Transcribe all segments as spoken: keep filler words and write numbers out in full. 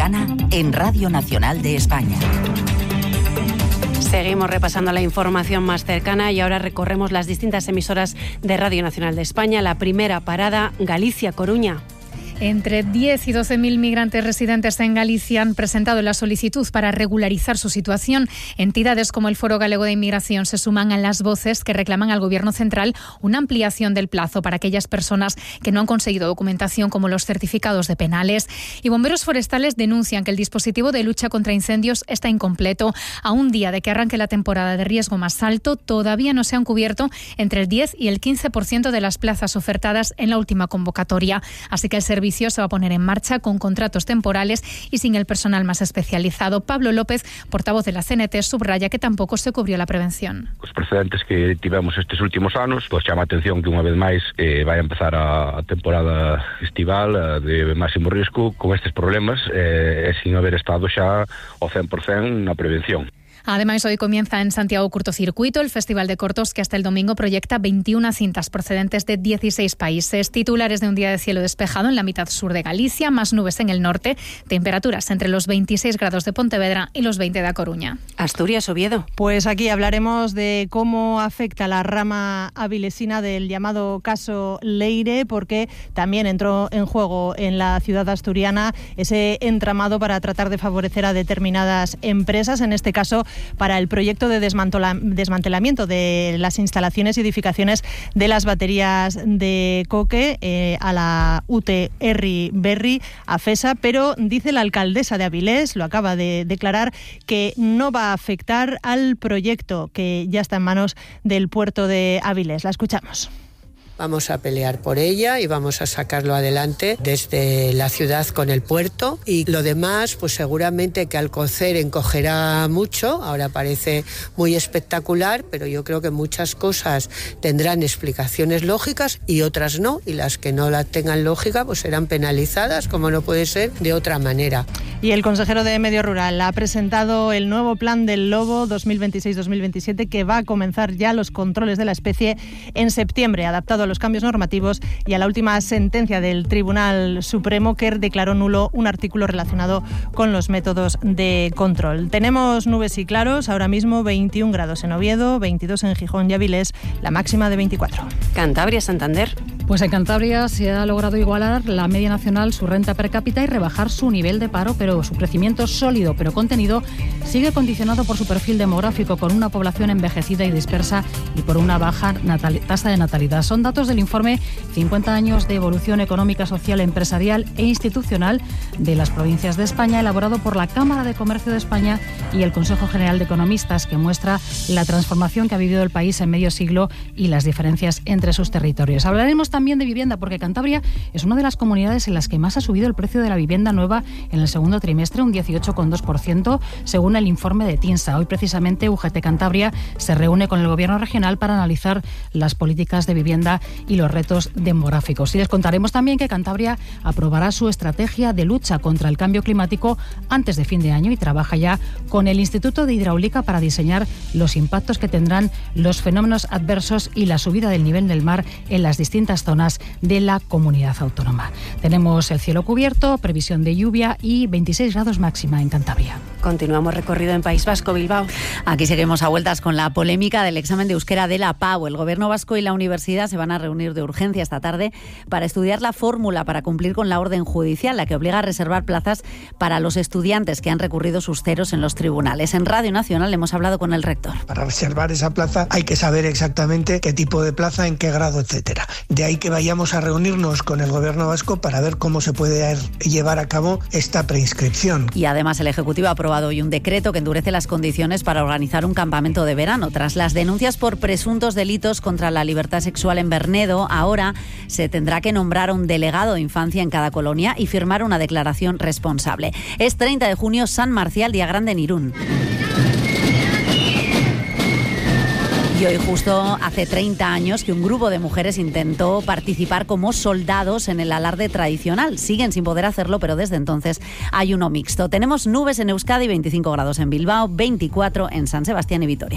cercana en Radio Nacional de España. Seguimos repasando la información más cercana y ahora recorremos las distintas emisoras de Radio Nacional de España. La primera parada, Galicia-Coruña. Entre diez y doce mil migrantes residentes en Galicia han presentado la solicitud para regularizar su situación. Entidades como el Foro Galego de Inmigración se suman a las voces que reclaman al Gobierno central una ampliación del plazo para aquellas personas que no han conseguido documentación, como los certificados de penales. Y bomberos forestales denuncian que el dispositivo de lucha contra incendios está incompleto. A un día de que arranque la temporada de riesgo más alto, todavía no se han cubierto entre el diez y el quince por ciento de las plazas ofertadas en la última convocatoria. Así que el servicio se va a poner en marcha con contratos temporales y sin el personal más especializado. Pablo López, portavoz de la C N T, subraya que tampoco se cubrió la prevención. Os precedentes que tivemos estes últimos anos, pois chama a atención que unha vez máis eh, vai a empezar a temporada estival eh, de máximo risco con estes problemas eh, e sin haber estado xa ao cen por cento na prevención. Además, hoy comienza en Santiago Curtocircuito, el Festival de Cortos, que hasta el domingo proyecta veintiuna cintas procedentes de dieciséis países. Titulares de un día de cielo despejado en la mitad sur de Galicia, más nubes en el norte, temperaturas entre los veintiséis grados de Pontevedra y los veinte de A Coruña. Asturias, Oviedo. Pues aquí hablaremos de cómo afecta la rama avilesina del llamado caso Leire, porque también entró en juego en la ciudad asturiana ese entramado para tratar de favorecer a determinadas empresas, en este caso para el proyecto de desmantela- desmantelamiento de las instalaciones y edificaciones de las baterías de coque eh, a la U T Herri Berri, a FESA, pero dice la alcaldesa de Avilés, lo acaba de declarar, que no va a afectar al proyecto que ya está en manos del puerto de Avilés. La escuchamos. Vamos a pelear por ella y vamos a sacarlo adelante desde la ciudad con el puerto, y lo demás pues seguramente que Alcocer encogerá mucho. Ahora parece muy espectacular, pero yo creo que muchas cosas tendrán explicaciones lógicas y otras no, y las que no la tengan lógica pues serán penalizadas, como no puede ser de otra manera. Y el consejero de Medio Rural ha presentado el nuevo plan del lobo dos mil veintiséis dos mil veintisiete, que va a comenzar ya los controles de la especie en septiembre, adaptado a los cambios normativos y a la última sentencia del Tribunal Supremo, que declaró nulo un artículo relacionado con los métodos de control. Tenemos nubes y claros, ahora mismo veintiún grados en Oviedo, veintidós en Gijón y Avilés, la máxima de veinticuatro. Cantabria, Santander. Pues en Cantabria se ha logrado igualar la media nacional, su renta per cápita, y rebajar su nivel de paro, pero su crecimiento sólido pero contenido sigue condicionado por su perfil demográfico, con una población envejecida y dispersa y por una baja natal- tasa de natalidad. Son datos del informe cincuenta años de evolución económica, social, empresarial e institucional de las provincias de España, elaborado por la Cámara de Comercio de España y el Consejo General de Economistas, que muestra la transformación que ha vivido el país en medio siglo y las diferencias entre sus territorios. Hablaremos también de vivienda, porque Cantabria es una de las comunidades en las que más ha subido el precio de la vivienda nueva en el segundo trimestre, un dieciocho coma dos por ciento, según el informe de TINSA. Hoy precisamente U G T Cantabria se reúne con el Gobierno regional para analizar las políticas de vivienda y los retos demográficos. Y les contaremos también que Cantabria aprobará su estrategia de lucha contra el cambio climático antes de fin de año y trabaja ya con el Instituto de Hidráulica para diseñar los impactos que tendrán los fenómenos adversos y la subida del nivel del mar en las distintas zonas de la comunidad autónoma. Tenemos el cielo cubierto, previsión de lluvia y veintiséis grados máxima en Cantabria. Continuamos recorrido en País Vasco, Bilbao. Aquí seguimos a vueltas con la polémica del examen de euskera de la PAU. El Gobierno vasco y la universidad se van a reunir de urgencia esta tarde para estudiar la fórmula para cumplir con la orden judicial, la que obliga a reservar plazas para los estudiantes que han recurrido sus ceros en los tribunales. En Radio Nacional hemos hablado con el rector. Para reservar esa plaza hay que saber exactamente qué tipo de plaza, en qué grado, etcétera. De ahí que vayamos a reunirnos con el Gobierno vasco para ver cómo se puede llevar a cabo esta preinscripción. Y además el Ejecutivo ha aprobado hoy un decreto que endurece las condiciones para organizar un campamento de verano. Tras las denuncias por presuntos delitos contra la libertad sexual en Bernedo, ahora se tendrá que nombrar un delegado de infancia en cada colonia y firmar una declaración responsable. Es treinta de junio, San Marcial, día grande en Irún. Y hoy justo hace treinta años que un grupo de mujeres intentó participar como soldados en el alarde tradicional. Siguen sin poder hacerlo, pero desde entonces hay uno mixto. Tenemos nubes en Euskadi, veinticinco grados en Bilbao, veinticuatro en San Sebastián y Vitoria.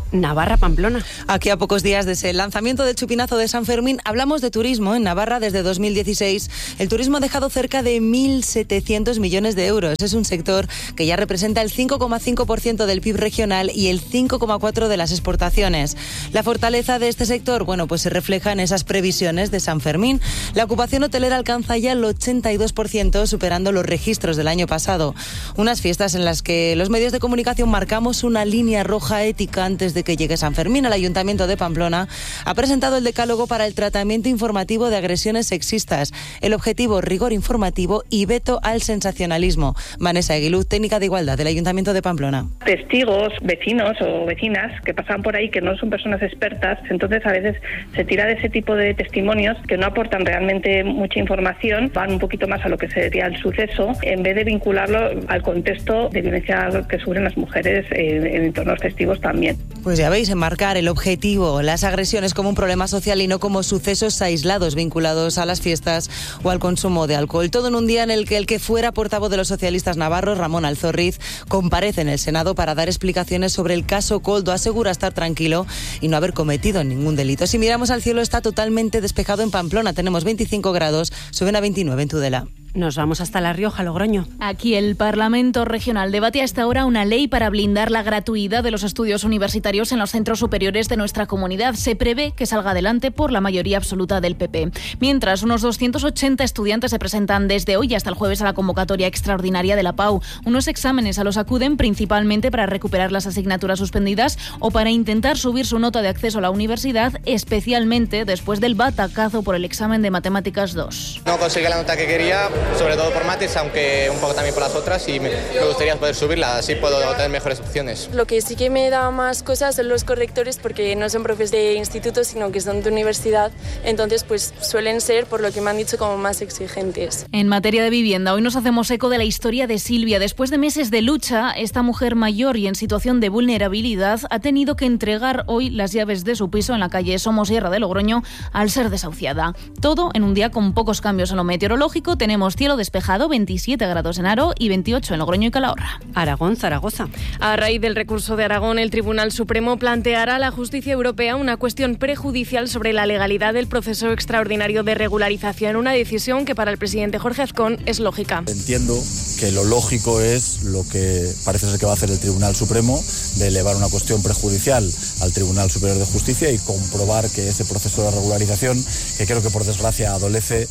Navarra-Pamplona. Aquí a pocos días de ese lanzamiento del chupinazo de San Fermín, hablamos de turismo. En Navarra, desde dos mil dieciséis, el turismo ha dejado cerca de mil setecientos millones de euros. Es un sector que ya representa el cinco coma cinco por ciento del P I B regional y el cinco coma cuatro por ciento de las exportaciones. La fortaleza de este sector, bueno, pues se refleja en esas previsiones de San Fermín. La ocupación hotelera alcanza ya el ochenta y dos por ciento, superando los registros del año pasado. Unas fiestas en las que los medios de comunicación marcamos una línea roja ética antes de que llegue San Fermín. El Ayuntamiento de Pamplona ha presentado el decálogo para el tratamiento informativo de agresiones sexistas. El objetivo, rigor informativo y veto al sensacionalismo. Vanessa Eguiluz, técnica de igualdad del Ayuntamiento de Pamplona. Testigos, vecinos o vecinas que pasan por ahí que no son personas expertas, entonces a veces se tira de ese tipo de testimonios que no aportan realmente mucha información, van un poquito más a lo que sería el suceso, en vez de vincularlo al contexto de violencia que sufren las mujeres en, en entornos festivos también. Pues ya veis, enmarcar el objetivo, las agresiones como un problema social y no como sucesos aislados vinculados a las fiestas o al consumo de alcohol. Todo en un día en el que el que fuera portavoz de los socialistas navarros, Ramón Alzorriz, comparece en el Senado para dar explicaciones sobre el caso Koldo. Asegura estar tranquilo y no haber cometido ningún delito. Si miramos al cielo, está totalmente despejado en Pamplona. Tenemos veinticinco grados, suben a veintinueve en Tudela. Nos vamos hasta La Rioja, Logroño. Aquí el Parlamento Regional debate a esta hora una ley para blindar la gratuidad de los estudios universitarios en los centros superiores de nuestra comunidad. Se prevé que salga adelante por la mayoría absoluta del P P. Mientras, unos doscientos ochenta estudiantes se presentan desde hoy hasta el jueves a la convocatoria extraordinaria de la P A U. Unos exámenes a los acuden principalmente para recuperar las asignaturas suspendidas o para intentar subir su nota de acceso a la universidad, especialmente después del batacazo por el examen de Matemáticas dos. No conseguí la nota que quería, sobre todo por mates, aunque un poco también por las otras, y me, me gustaría poder subirla, así puedo tener mejores opciones. Lo que sí que me da más cosas son los correctores, porque no son profes de instituto, sino que son de universidad, entonces pues suelen ser, por lo que me han dicho, como más exigentes. En materia de vivienda, hoy nos hacemos eco de la historia de Silvia. Después de meses de lucha, esta mujer mayor y en situación de vulnerabilidad ha tenido que entregar hoy las llaves de su piso en la calle Somosierra de Logroño al ser desahuciada. Todo en un día con pocos cambios en lo meteorológico. Tenemos cielo despejado, veintisiete grados en Haro y veintiocho en Logroño y Calahorra. Aragón, Zaragoza. A raíz del recurso de Aragón, el Tribunal Supremo planteará a la justicia europea una cuestión prejudicial sobre la legalidad del proceso extraordinario de regularización, una decisión que para el presidente Jorge Azcón es lógica. Entiendo que lo lógico es lo que parece ser que va a hacer el Tribunal Supremo, de elevar una cuestión prejudicial al Tribunal Superior de Justicia y comprobar que ese proceso de regularización, que creo que por desgracia adolece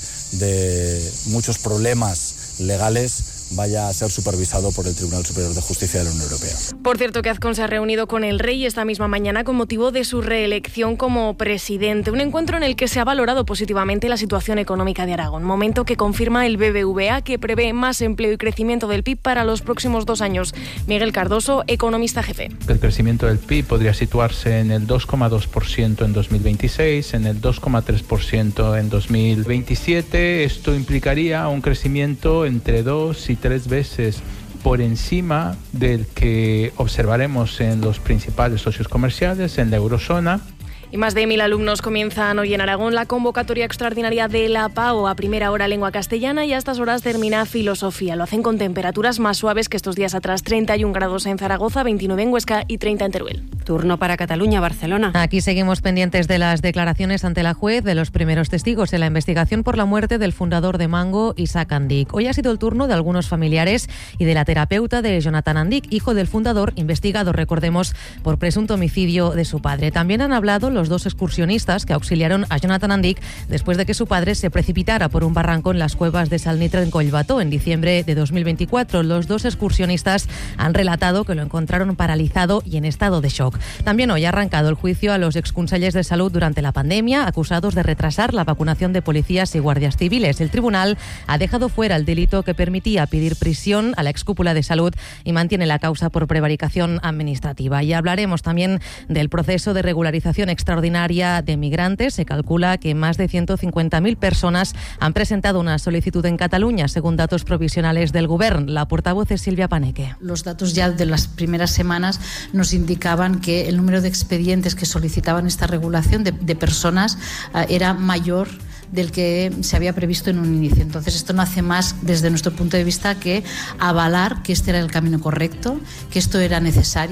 de muchos problemas legales, vaya a ser supervisado por el Tribunal Superior de Justicia de la Unión Europea. Por cierto, que Azcón se ha reunido con el rey esta misma mañana con motivo de su reelección como presidente. Un encuentro en el que se ha valorado positivamente la situación económica de Aragón. Momento que confirma el B B V A, que prevé más empleo y crecimiento del P I B para los próximos dos años. Miguel Cardoso, economista jefe. El crecimiento del P I B podría situarse en el dos coma dos por ciento en dos mil veintiséis, en el dos coma tres por ciento en dos mil veintisiete. Esto implicaría un crecimiento entre dos y tres veces por encima del que observaremos en los principales socios comerciales en la eurozona. Y más de mil alumnos comienzan hoy en Aragón la convocatoria extraordinaria de la P A O. A primera hora lengua castellana y a estas horas termina filosofía. Lo hacen con temperaturas más suaves que estos días atrás. treinta y un grados en Zaragoza, veintinueve en Huesca y treinta en Teruel. Turno para Cataluña, Barcelona. Aquí seguimos pendientes de las declaraciones ante la juez de los primeros testigos en la investigación por la muerte del fundador de Mango, Isaac Andic. Hoy ha sido el turno de algunos familiares y de la terapeuta de Jonathan Andic, hijo del fundador, investigado, recordemos, por presunto homicidio de su padre. También han hablado los dos excursionistas que auxiliaron a Jonathan Andic después de que su padre se precipitara por un barranco en las cuevas de Salnitre en Collbató en diciembre de dos mil veinticuatro. Los dos excursionistas han relatado que lo encontraron paralizado y en estado de shock. También hoy ha arrancado el juicio a los exconsellers de salud durante la pandemia, acusados de retrasar la vacunación de policías y guardias civiles. El tribunal ha dejado fuera el delito que permitía pedir prisión a la excúpula de salud y mantiene la causa por prevaricación administrativa. Y hablaremos también del proceso de regularización extraordinaria de migrantes. Se calcula que más de ciento cincuenta mil personas han presentado una solicitud en Cataluña, según datos provisionales del Govern. La portavoz es Silvia Paneque. Los datos ya de las primeras semanas nos indicaban que el número de expedientes que solicitaban esta regulación de, de personas uh, era mayor del que se había previsto en un inicio. Entonces, esto no hace más, desde nuestro punto de vista, que avalar que este era el camino correcto, que esto era necesario.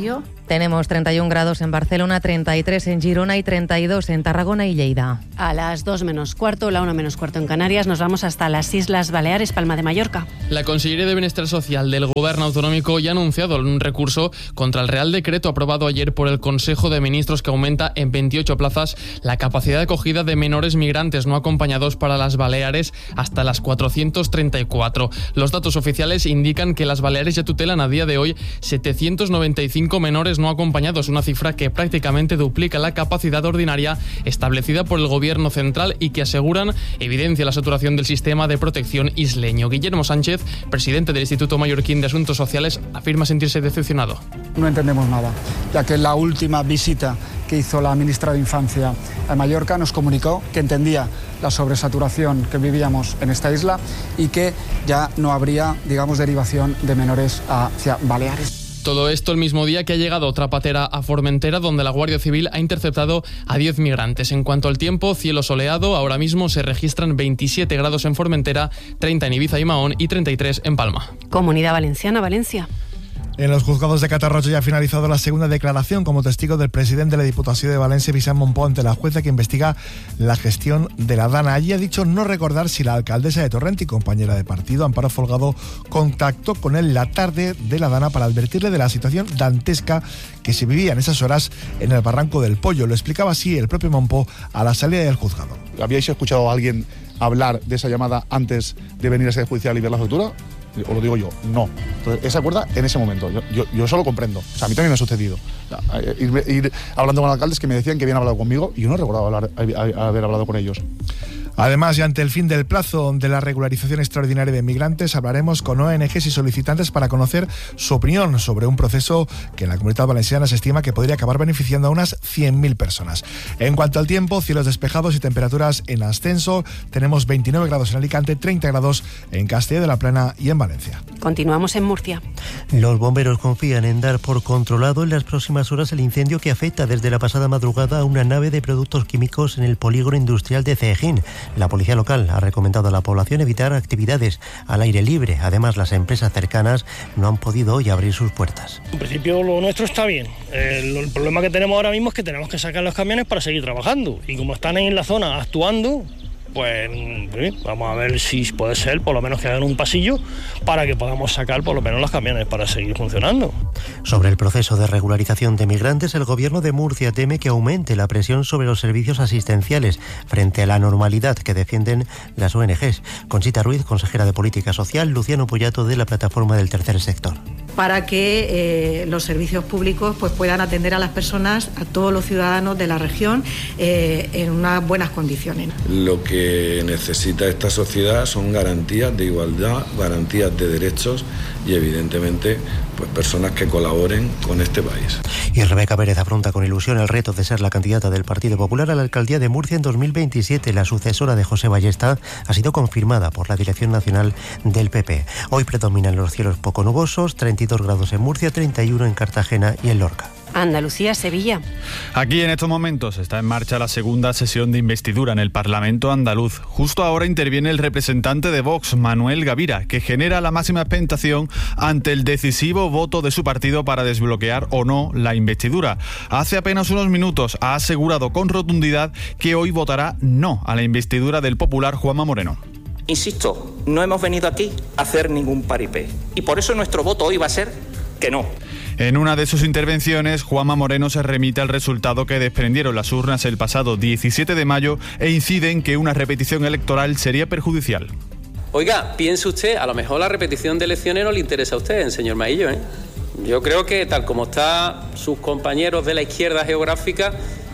Tenemos treinta y un grados en Barcelona, treinta y tres en Girona y treinta y dos en Tarragona y Lleida. A las dos menos cuarto, la una menos cuarto en Canarias, nos vamos hasta las Islas Baleares, Palma de Mallorca. La Consellería de Bienestar Social del Gobierno Autonómico ya ha anunciado un recurso contra el Real Decreto aprobado ayer por el Consejo de Ministros que aumenta en veintiocho plazas la capacidad de acogida de menores migrantes no acompañados para las Baleares hasta las cuatrocientos treinta y cuatro. Los datos oficiales indican que las Baleares ya tutelan a día de hoy setecientos noventa y cinco menores no acompañados, una cifra que prácticamente duplica la capacidad ordinaria establecida por el Gobierno central y que aseguran evidencia la saturación del sistema de protección isleño. Guillermo Sánchez, presidente del Instituto Mallorquín de Asuntos Sociales, afirma sentirse decepcionado. No entendemos nada, ya que la última visita que hizo la ministra de Infancia a Mallorca nos comunicó que entendía la sobresaturación que vivíamos en esta isla y que ya no habría, digamos, derivación de menores hacia Baleares. Todo esto el mismo día que ha llegado otra patera a Formentera, donde la Guardia Civil ha interceptado a diez migrantes. En cuanto al tiempo, cielo soleado, ahora mismo se registran veintisiete grados en Formentera, treinta en Ibiza y Mahón y treinta y tres en Palma. Comunidad Valenciana, Valencia. En los juzgados de Catarroja ya ha finalizado la segunda declaración como testigo del presidente de la Diputación de Valencia, Vicent Monpó, ante la jueza que investiga la gestión de la Dana. Allí ha dicho no recordar si la alcaldesa de Torrent y compañera de partido, Amparo Folgado, contactó con él la tarde de la Dana para advertirle de la situación dantesca que se vivía en esas horas en el Barranco del Pollo. Lo explicaba así el propio Monpó a la salida del juzgado. ¿Habíais escuchado a alguien hablar de esa llamada antes de venir a sede judicial y ver la factura? ¿O lo digo yo? No. Entonces, esa acuerda en ese momento. Yo, yo, yo eso lo comprendo. O sea, a mí también me ha sucedido. O sea, ir, ir hablando con alcaldes que me decían que habían hablado conmigo y yo no recordaba hablar, haber hablado con ellos. Además, y ante el fin del plazo de la regularización extraordinaria de migrantes, hablaremos con O N Ges y solicitantes para conocer su opinión sobre un proceso que en la Comunidad Valenciana se estima que podría acabar beneficiando a unas cien mil personas. En cuanto al tiempo, cielos despejados y temperaturas en ascenso. Tenemos veintinueve grados en Alicante, treinta grados en Castilla de la Plana y en Valencia. Continuamos en Murcia. Los bomberos confían en dar por controlado en las próximas horas el incendio que afecta desde la pasada madrugada a una nave de productos químicos en el polígono industrial de Cejín. La policía local ha recomendado a la población evitar actividades al aire libre. Además, las empresas cercanas no han podido hoy abrir sus puertas. En principio lo nuestro está bien. El, el problema que tenemos ahora mismo es que tenemos que sacar los camiones para seguir trabajando. Y como están ahí en la zona actuando, pues vamos a ver si puede ser por lo menos que hagan un pasillo para que podamos sacar por lo menos los camiones para seguir funcionando. Sobre el proceso de regularización de migrantes, el gobierno de Murcia teme que aumente la presión sobre los servicios asistenciales frente a la normalidad que defienden las O N Ges. Conchita Ruiz, consejera de Política Social, Luciano Pollato de la Plataforma del Tercer Sector. Para que eh, los servicios públicos pues, puedan atender a las personas, a todos los ciudadanos de la región, eh, en unas buenas condiciones. Lo que necesita esta sociedad son garantías de igualdad, garantías de derechos y evidentemente pues personas que colaboren con este país. Y Rebeca Pérez afronta con ilusión el reto de ser la candidata del Partido Popular a la alcaldía de Murcia en dos mil veintisiete. La sucesora de José Ballesta ha sido confirmada por la Dirección Nacional del P P. Hoy predominan los cielos poco nubosos, treinta y dos grados en Murcia, treinta y uno en Cartagena y en Lorca. Andalucía, Sevilla. Aquí en estos momentos está en marcha la segunda sesión de investidura en el Parlamento andaluz. Justo ahora interviene el representante de Vox, Manuel Gavira, que genera la máxima expectación ante el decisivo voto de su partido para desbloquear o no la investidura. Hace apenas unos minutos ha asegurado con rotundidad que hoy votará no a la investidura del popular Juanma Moreno. Insisto, no hemos venido aquí a hacer ningún paripé y por eso nuestro voto hoy va a ser que no. En una de sus intervenciones, Juanma Moreno se remite al resultado que desprendieron las urnas el pasado diecisiete de mayo e incide en que una repetición electoral sería perjudicial. Oiga, piense usted, a lo mejor la repetición de elecciones no le interesa a usted, señor Maillo, ¿eh? Yo creo que tal como están sus compañeros de la izquierda geográfica,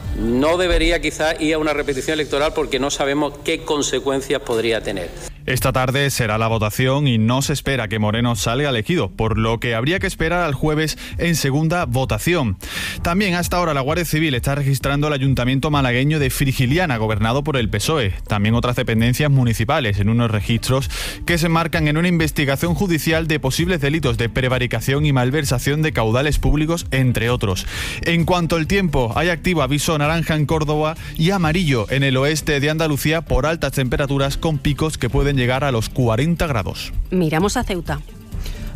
no debería quizás ir a una repetición electoral porque no sabemos qué consecuencias podría tener. Esta tarde será la votación y no se espera que Moreno salga elegido, por lo que habría que esperar al jueves en segunda votación. También hasta ahora la Guardia Civil está registrando el ayuntamiento malagueño de Frigiliana, gobernado por el P S O E. También otras dependencias municipales en unos registros que se enmarcan en una investigación judicial de posibles delitos de prevaricación y malversación de caudales públicos, entre otros. En cuanto al tiempo, hay activo aviso naranja en Córdoba y amarillo en el oeste de Andalucía por altas temperaturas con picos que pueden llegar a los cuarenta grados. Miramos a Ceuta.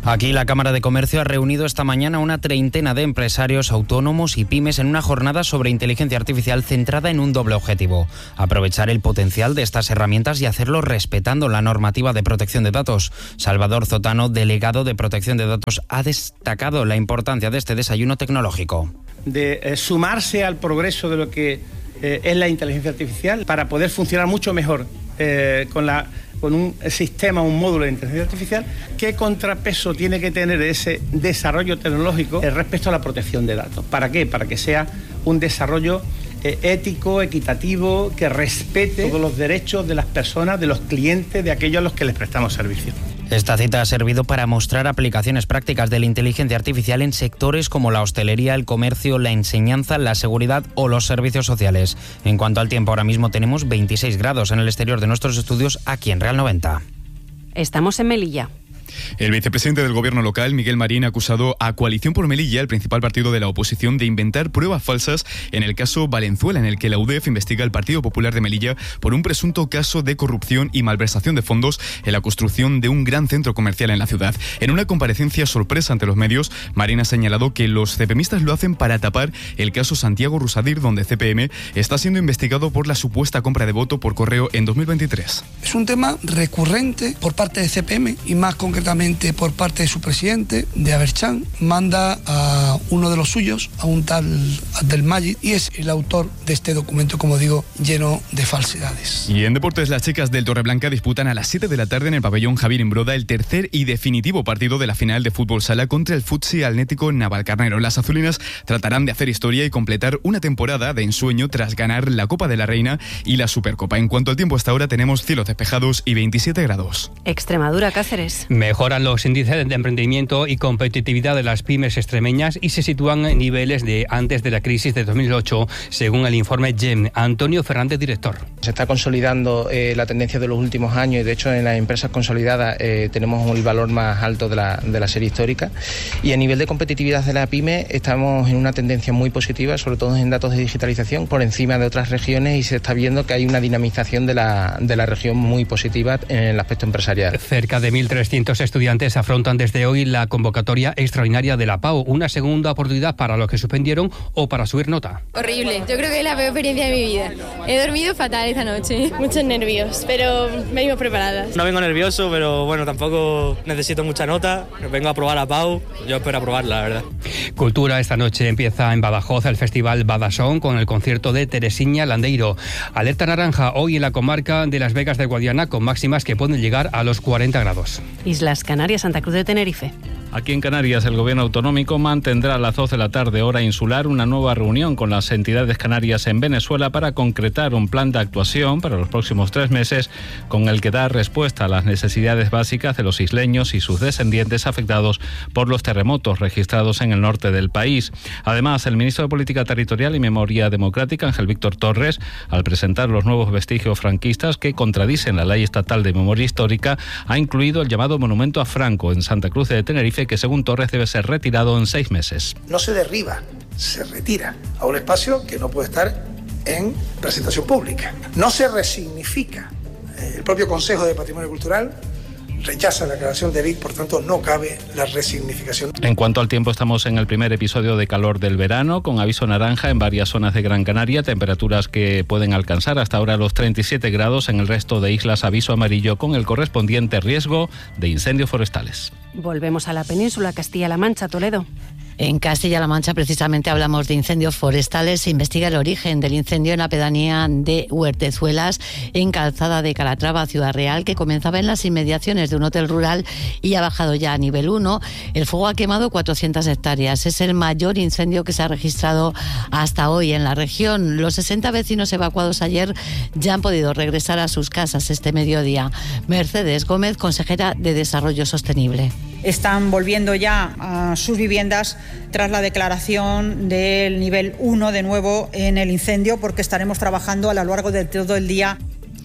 Aquí la Cámara de Comercio ha reunido esta mañana una treintena de empresarios, autónomos y pymes en una jornada sobre inteligencia artificial centrada en un doble objetivo: aprovechar el potencial de estas herramientas y hacerlo respetando la normativa de protección de datos. Salvador Zotano, delegado de Protección de Datos, ha destacado la importancia de este desayuno tecnológico. De eh, sumarse al progreso de lo que eh, es la inteligencia artificial para poder funcionar mucho mejor eh, con la... con un sistema, un módulo de inteligencia artificial. ¿Qué contrapeso tiene que tener ese desarrollo tecnológico respecto a la protección de datos? ¿Para qué? Para que sea un desarrollo eh, ético, equitativo, que respete todos los derechos de las personas, de los clientes, de aquellos a los que les prestamos servicio. Esta cita ha servido para mostrar aplicaciones prácticas de la inteligencia artificial en sectores como la hostelería, el comercio, la enseñanza, la seguridad o los servicios sociales. En cuanto al tiempo, ahora mismo tenemos veintiséis grados en el exterior de nuestros estudios aquí en Real noventa. Estamos en Melilla. El vicepresidente del gobierno local, Miguel Marín, ha acusado a Coalición por Melilla, el principal partido de la oposición, de inventar pruebas falsas en el caso Valenzuela, en el que la U D E F investiga al Partido Popular de Melilla por un presunto caso de corrupción y malversación de fondos en la construcción de un gran centro comercial en la ciudad. En una comparecencia sorpresa ante los medios, Marín ha señalado que los cepemistas lo hacen para tapar el caso Santiago Rusadir, donde C P M está siendo investigado por la supuesta compra de voto por correo en dos mil veintitrés. Es un tema recurrente por parte de C P M y más concretamente por parte de su presidente, de Aberchán. Manda a uno de los suyos, a un tal Abdelmajid, y es el autor de este documento, como digo, lleno de falsedades. Y en deportes, las chicas del Torreblanca disputan a las siete de la tarde en el pabellón Javier Imbroda el tercer y definitivo partido de la final de fútbol sala contra el Futsi Atlético Navalcarnero. Las azulinas tratarán de hacer historia y completar una temporada de ensueño tras ganar la Copa de la Reina y la Supercopa. En cuanto al tiempo, hasta ahora tenemos cielos despejados y veintisiete grados. Extremadura, Cáceres. Mejoran los índices de emprendimiento y competitividad de las pymes extremeñas y se sitúan en niveles de antes de la crisis de dos mil ocho, según el informe G E M. Antonio Fernández, director. Se está consolidando eh, la tendencia de los últimos años y, de hecho, en las empresas consolidadas eh, tenemos el valor más alto de la, de la serie histórica. Y a nivel de competitividad de la pyme estamos en una tendencia muy positiva, sobre todo en datos de digitalización, por encima de otras regiones, y se está viendo que hay una dinamización de la, de la región muy positiva en el aspecto empresarial. Cerca de mil trescientos estudiantes afrontan desde hoy la convocatoria extraordinaria de la P A U, una segunda oportunidad para los que suspendieron o para subir nota. Horrible, yo creo que es la peor experiencia de mi vida. He dormido fatal esta noche. Muchos nervios, pero venimos preparadas. No vengo nervioso, pero bueno, tampoco necesito mucha nota. Vengo a probar la P A U, yo espero aprobarla, la verdad. Cultura, esta noche empieza en Badajoz el Festival Badasón con el concierto de Teresiña Landeiro. Alerta naranja hoy en la comarca de Las Vegas de Guadiana, con máximas que pueden llegar a los cuarenta grados. Islas Canarias, Santa Cruz de Tenerife. Aquí en Canarias, el Gobierno autonómico mantendrá a las doce de la tarde, hora insular, una nueva reunión con las entidades canarias en Venezuela para concretar un plan de actuación para los próximos tres meses con el que dar respuesta a las necesidades básicas de los isleños y sus descendientes afectados por los terremotos registrados en el norte del país. Además, el ministro de Política Territorial y Memoria Democrática, Ángel Víctor Torres, al presentar los nuevos vestigios franquistas que contradicen la Ley Estatal de Memoria Histórica, ha incluido el llamado Monumento a Franco en Santa Cruz de Tenerife, que según Torres debe ser retirado en seis meses. No se derriba, se retira a un espacio que no puede estar en presentación pública. No se resignifica. El propio Consejo de Patrimonio Cultural rechaza la declaración de Vic, por tanto no cabe la resignificación. En cuanto al tiempo, estamos en el primer episodio de calor del verano, con aviso naranja en varias zonas de Gran Canaria, temperaturas que pueden alcanzar hasta ahora los treinta y siete grados. En el resto de islas, aviso amarillo con el correspondiente riesgo de incendios forestales. Volvemos a la península, Castilla-La Mancha, Toledo. En Castilla-La Mancha precisamente hablamos de incendios forestales. Se investiga el origen del incendio en la pedanía de Huertezuelas, en Calzada de Calatrava, Ciudad Real, que comenzaba en las inmediaciones de un hotel rural y ha bajado ya a nivel uno. El fuego ha quemado cuatrocientas hectáreas. Es el mayor incendio que se ha registrado hasta hoy en la región. Los sesenta vecinos evacuados ayer ya han podido regresar a sus casas este mediodía. Mercedes Gómez, consejera de Desarrollo Sostenible. Están volviendo ya a sus viviendas tras la declaración del nivel uno de nuevo en el incendio, porque estaremos trabajando a lo largo de todo el día.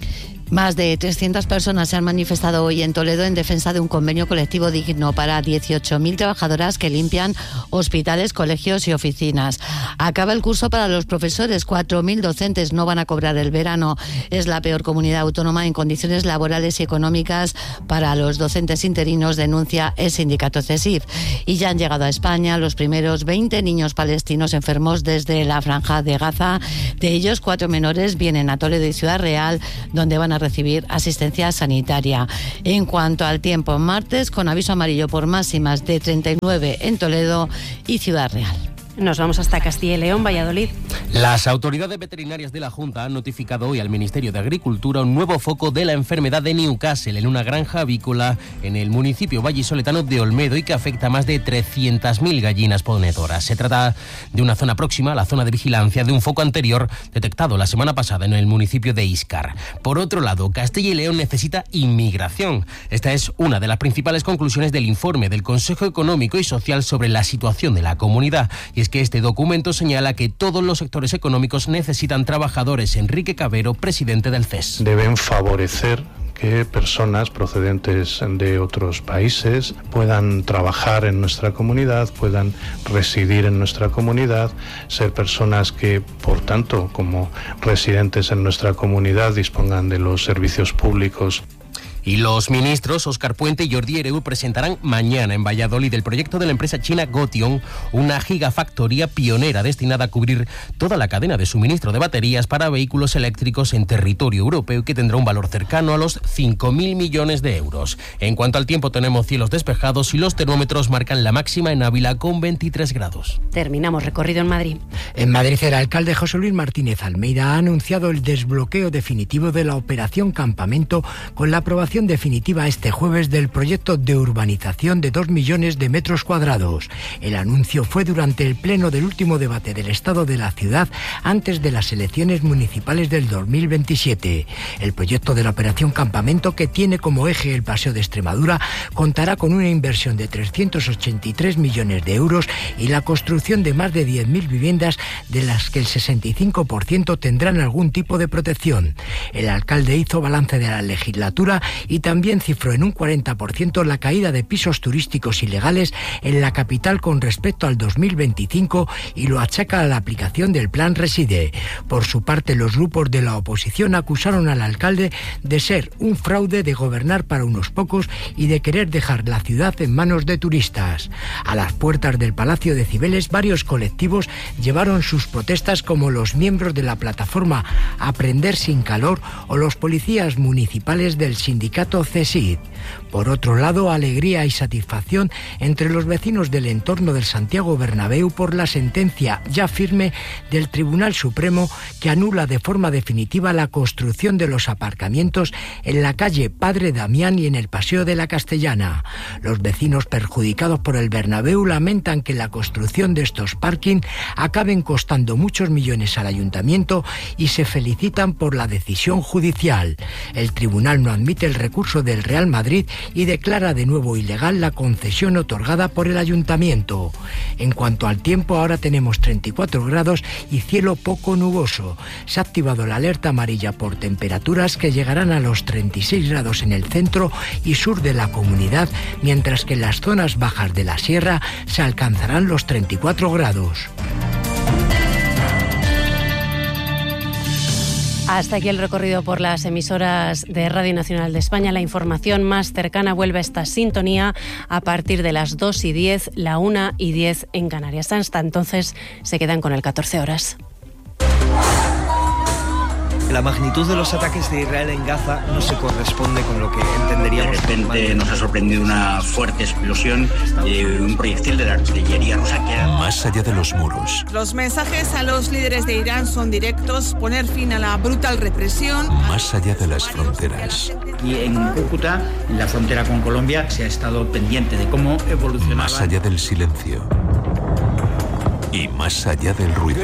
Más de trescientas personas se han manifestado hoy en Toledo en defensa de un convenio colectivo digno para dieciocho mil trabajadoras que limpian hospitales, colegios y oficinas. Acaba el curso para los profesores, cuatro mil docentes no van a cobrar el verano. Es la peor comunidad autónoma en condiciones laborales y económicas para los docentes interinos, denuncia el sindicato CESIF. Y ya han llegado a España los primeros veinte niños palestinos enfermos desde la Franja de Gaza. De ellos, cuatro menores vienen a Toledo y Ciudad Real, donde van a recibir asistencia sanitaria. En cuanto al tiempo, martes con aviso amarillo por máximas de treinta y nueve en Toledo y Ciudad Real. Nos vamos hasta Castilla y León, Valladolid. Las autoridades veterinarias de la Junta han notificado hoy al Ministerio de Agricultura un nuevo foco de la enfermedad de Newcastle en una granja avícola en el municipio vallisoletano de Olmedo y que afecta a más de trescientas mil gallinas ponedoras. Se trata de una zona próxima a la zona de vigilancia de un foco anterior detectado la semana pasada en el municipio de Íscar. Por otro lado, Castilla y León necesita inmigración. Esta es una de las principales conclusiones del informe del Consejo Económico y Social sobre la situación de la comunidad. Y es que este documento señala que todos los sectores económicos necesitan trabajadores. Enrique Cabero, presidente del C E S. Deben favorecer que personas procedentes de otros países puedan trabajar en nuestra comunidad, puedan residir en nuestra comunidad, ser personas que, por tanto, como residentes en nuestra comunidad, dispongan de los servicios públicos. Y los ministros Óscar Puente y Jordi Hereu presentarán mañana en Valladolid el proyecto de la empresa china Gotion, una gigafactoría pionera destinada a cubrir toda la cadena de suministro de baterías para vehículos eléctricos en territorio europeo, que tendrá un valor cercano a los cinco mil millones de euros. En cuanto al tiempo, tenemos cielos despejados y los termómetros marcan la máxima en Ávila con veintitrés grados. Terminamos recorrido en Madrid. En Madrid, el alcalde José Luis Martínez Almeida ha anunciado el desbloqueo definitivo de la operación Campamento con la aprobación definitiva este jueves del proyecto de urbanización de dos millones de metros cuadrados. El anuncio fue durante el pleno del último debate del estado de la ciudad antes de las elecciones municipales del dos mil veintisiete. El proyecto de la operación Campamento, que tiene como eje el Paseo de Extremadura, contará con una inversión de trescientos ochenta y tres millones de euros y la construcción de más de diez mil viviendas, de las que el sesenta y cinco por ciento tendrán algún tipo de protección. El alcalde hizo balance de la legislatura y también cifró en un cuarenta por ciento la caída de pisos turísticos ilegales en la capital con respecto al dos mil veinticinco y lo achaca a la aplicación del Plan Reside. Por su parte, los grupos de la oposición acusaron al alcalde de ser un fraude, de gobernar para unos pocos y de querer dejar la ciudad en manos de turistas. A las puertas del Palacio de Cibeles, varios colectivos llevaron sus protestas, como los miembros de la plataforma Aprender sin Calor o los policías municipales del sindicato CESID. Por otro lado, alegría y satisfacción entre los vecinos del entorno del Santiago Bernabéu por la sentencia ya firme del Tribunal Supremo que anula de forma definitiva la construcción de los aparcamientos en la calle Padre Damián y en el Paseo de la Castellana. Los vecinos perjudicados por el Bernabéu lamentan que la construcción de estos parking acaben costando muchos millones al ayuntamiento y se felicitan por la decisión judicial. El tribunal no admite el recurso del Real Madrid y declara de nuevo ilegal la concesión otorgada por el ayuntamiento. En cuanto al tiempo, ahora tenemos treinta y cuatro grados y cielo poco nuboso. Se ha activado la alerta amarilla por temperaturas que llegarán a los treinta y seis grados en el centro y sur de la comunidad, mientras que en las zonas bajas de la sierra se alcanzarán los treinta y cuatro grados. Hasta aquí el recorrido por las emisoras de Radio Nacional de España. La información más cercana vuelve a esta sintonía a partir de las dos y diez, la una y diez en Canarias. Hasta entonces se quedan con el catorce horas. La magnitud de los ataques de Israel en Gaza no se corresponde con lo que entenderíamos. De repente nos ha sorprendido una fuerte explosión de un proyectil de la artillería rusa que era... Más allá de los muros. Los mensajes a los líderes de Irán son directos: poner fin a la brutal represión. Más allá de las fronteras. Y en Cúcuta, en la frontera con Colombia, se ha estado pendiente de cómo evolucionaba. Más allá del silencio. Y más allá del ruido.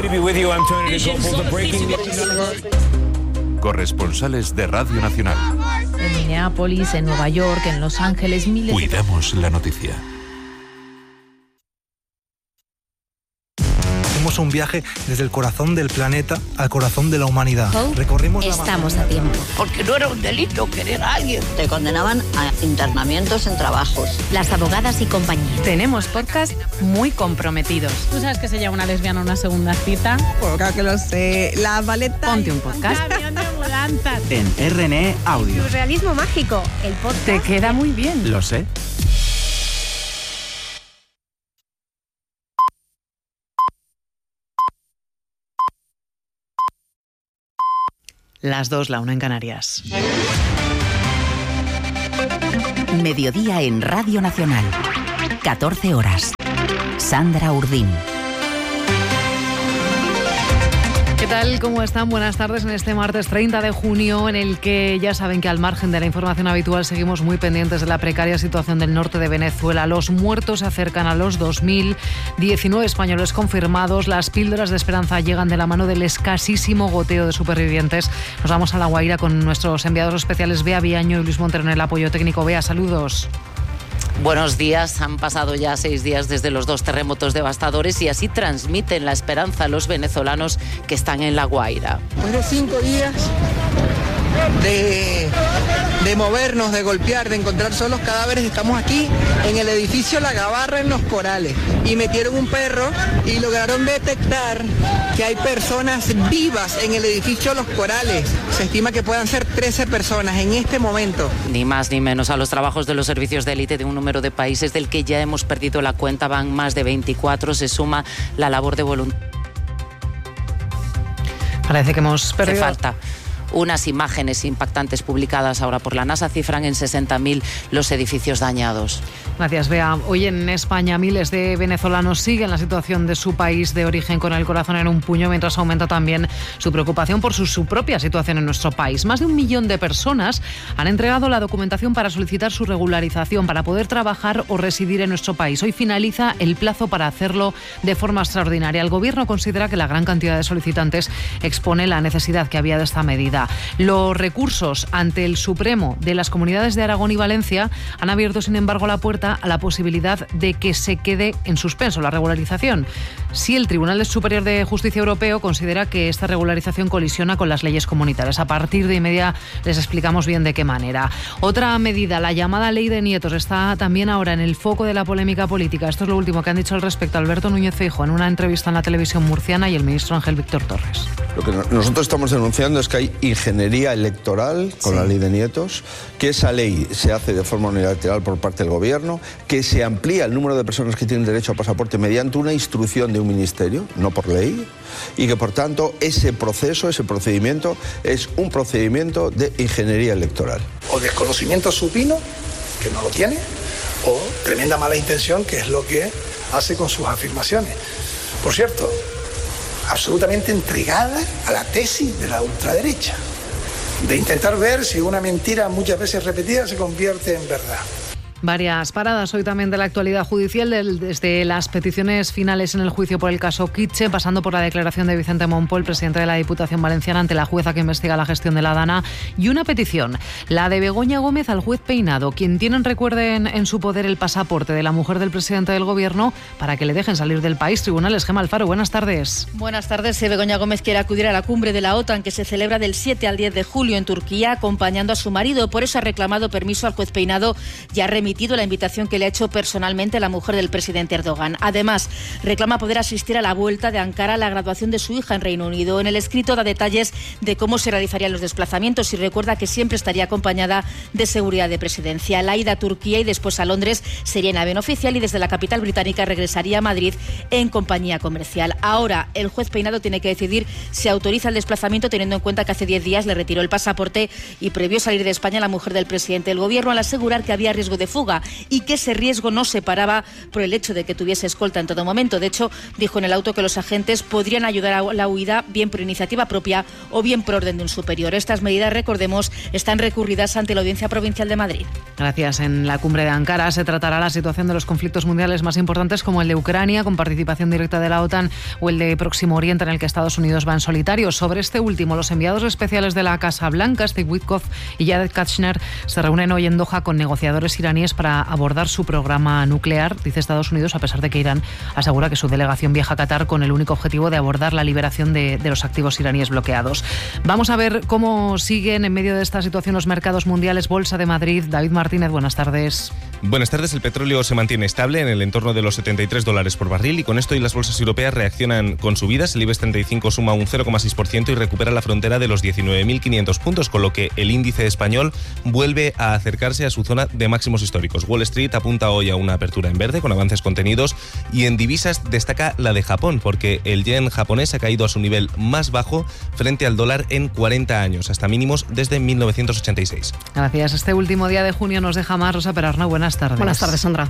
Corresponsales de Radio Nacional. En Minneapolis, en Nueva York, en Los Ángeles, miles de... Cuidamos la noticia. Hemos Hacemos un viaje desde el corazón del planeta al corazón de la humanidad. Hope, Recorrimos la estamos Amazonía. a tiempo. Porque no era un delito querer a alguien. Te condenaban a internamientos en trabajos. Las abogadas y compañía. Tenemos podcast muy comprometidos. ¿Tú sabes que se llama una lesbiana una segunda cita? Pues claro que lo sé. La maleta. Ponte un podcast. En R N E Audio. Surrealismo mágico. El podcast. Te queda muy bien. Lo sé. Las dos, la una en Canarias. Mediodía en Radio Nacional. catorce horas. Sandra Urdín. ¿Qué tal? ¿Cómo están? Buenas tardes en este martes treinta de junio, en el que ya saben que al margen de la información habitual seguimos muy pendientes de la precaria situación del norte de Venezuela. Los muertos se acercan a los dos mil, diecinueve españoles confirmados. Las píldoras de esperanza llegan de la mano del escasísimo goteo de supervivientes. Nos vamos a La Guaira con nuestros enviados especiales Bea Viaño y Luis Montero en el apoyo técnico. Bea, saludos. Buenos días. Han pasado ya seis días desde los dos terremotos devastadores y así transmiten la esperanza a los venezolanos que están en La Guaira. Después de cinco días de, de movernos, de golpear, de encontrar solos cadáveres, estamos aquí en el edificio La Gabarra en Los Corales y metieron un perro y lograron detectar que hay personas vivas en el edificio Los Corales. Se estima que puedan ser trece personas en este momento. Ni más ni menos. A los trabajos de los servicios de élite de un número de países del que ya hemos perdido la cuenta, van más de veinticuatro, se suma la labor de voluntarios. Parece que hemos perdido. Hace falta. Unas imágenes impactantes publicadas ahora por la NASA cifran en sesenta mil los edificios dañados. Gracias, Bea. Hoy en España miles de venezolanos siguen la situación de su país de origen con el corazón en un puño, mientras aumenta también su preocupación por su, su propia situación en nuestro país. Más de un millón de personas han entregado la documentación para solicitar su regularización, para poder trabajar o residir en nuestro país. Hoy finaliza el plazo para hacerlo de forma extraordinaria. El Gobierno considera que la gran cantidad de solicitantes expone la necesidad que había de esta medida. Los recursos ante el Supremo de las comunidades de Aragón y Valencia han abierto, sin embargo, la puerta a la posibilidad de que se quede en suspenso la regularización. Si el Tribunal Superior de Justicia Europeo considera que esta regularización colisiona con las leyes comunitarias. A partir de inmediato les explicamos bien de qué manera. Otra medida, la llamada Ley de Nietos, está también ahora en el foco de la polémica política. Esto es lo último que han dicho al respecto Alberto Núñez Feijóo en una entrevista en la televisión murciana y el ministro Ángel Víctor Torres. Lo que nosotros estamos denunciando es que hay ingeniería electoral con sí. la Ley de Nietos, que esa ley se hace de forma unilateral por parte del Gobierno, que se amplía el número de personas que tienen derecho a pasaporte mediante una instrucción de un ministerio, no por ley, y que por tanto ese proceso, ese procedimiento es un procedimiento de ingeniería electoral. O desconocimiento supino, que no lo tiene, o tremenda mala intención, que es lo que hace con sus afirmaciones. Por cierto, absolutamente entregada a la tesis de la ultraderecha, de intentar ver si una mentira muchas veces repetida se convierte en verdad. Varias paradas hoy también de la actualidad judicial, desde las peticiones finales en el juicio por el caso Kitche, pasando por la declaración de Vicente Monpó, el presidente de la Diputación Valenciana, ante la jueza que investiga la gestión de la Dana, y una petición, la de Begoña Gómez al juez Peinado, quien tienen, recuerden, en su poder el pasaporte de la mujer del presidente del Gobierno para que le dejen salir del país. Tribunales, Gemma Alfaro, buenas tardes. Buenas tardes. Begoña Gómez quiere acudir a la cumbre de la OTAN que se celebra del siete al diez de julio en Turquía, acompañando a su marido. Por eso ha reclamado permiso al juez Peinado y ha remitido la invitación que le ha hecho personalmente la mujer del presidente Erdogan. Además, reclama poder asistir a la vuelta de Ankara a la graduación de su hija en Reino Unido. En el escrito da detalles de cómo se realizarían los desplazamientos y recuerda que siempre estaría acompañada de seguridad de presidencia. La ida a Turquía y después a Londres sería en avión oficial y desde la capital británica regresaría a Madrid en compañía comercial. Ahora, el juez Peinado tiene que decidir si autoriza el desplazamiento, teniendo en cuenta que hace diez días le retiró el pasaporte y previó salir de España la mujer del presidente del Gobierno al asegurar que había riesgo de fuga y que ese riesgo no se paraba por el hecho de que tuviese escolta en todo momento. De hecho, dijo en el auto que los agentes podrían ayudar a la huida bien por iniciativa propia o bien por orden de un superior. Estas medidas, recordemos, están recurridas ante la Audiencia Provincial de Madrid. Gracias. En la cumbre de Ankara se tratará la situación de los conflictos mundiales más importantes, como el de Ucrania, con participación directa de la OTAN, o el de Próximo Oriente, en el que Estados Unidos va en solitario. Sobre este último, los enviados especiales de la Casa Blanca, Steve Witkoff y Jared Kushner, se reúnen hoy en Doha con negociadores iraníes iraníes para abordar su programa nuclear, dice Estados Unidos, a pesar de que Irán asegura que su delegación viaja a Qatar con el único objetivo de abordar la liberación de, de los activos iraníes bloqueados. Vamos a ver cómo siguen en medio de esta situación los mercados mundiales. Bolsa de Madrid, David Martínez, buenas tardes. Buenas tardes. El petróleo se mantiene estable en el entorno de los setenta y tres dólares por barril y con esto y las bolsas europeas reaccionan con subidas. El IBEX treinta y cinco suma un cero coma seis por ciento y recupera la frontera de los diecinueve mil quinientos puntos, con lo que el índice español vuelve a acercarse a su zona de máximos históricos. Wall Street apunta hoy a una apertura en verde con avances contenidos y en divisas destaca la de Japón, porque el yen japonés ha caído a su nivel más bajo frente al dólar en cuarenta años, hasta mínimos desde mil novecientos ochenta y seis. Gracias. Este último día de junio nos deja más Rosa Perarnau. Buenas tardes. Buenas tardes, Sandra.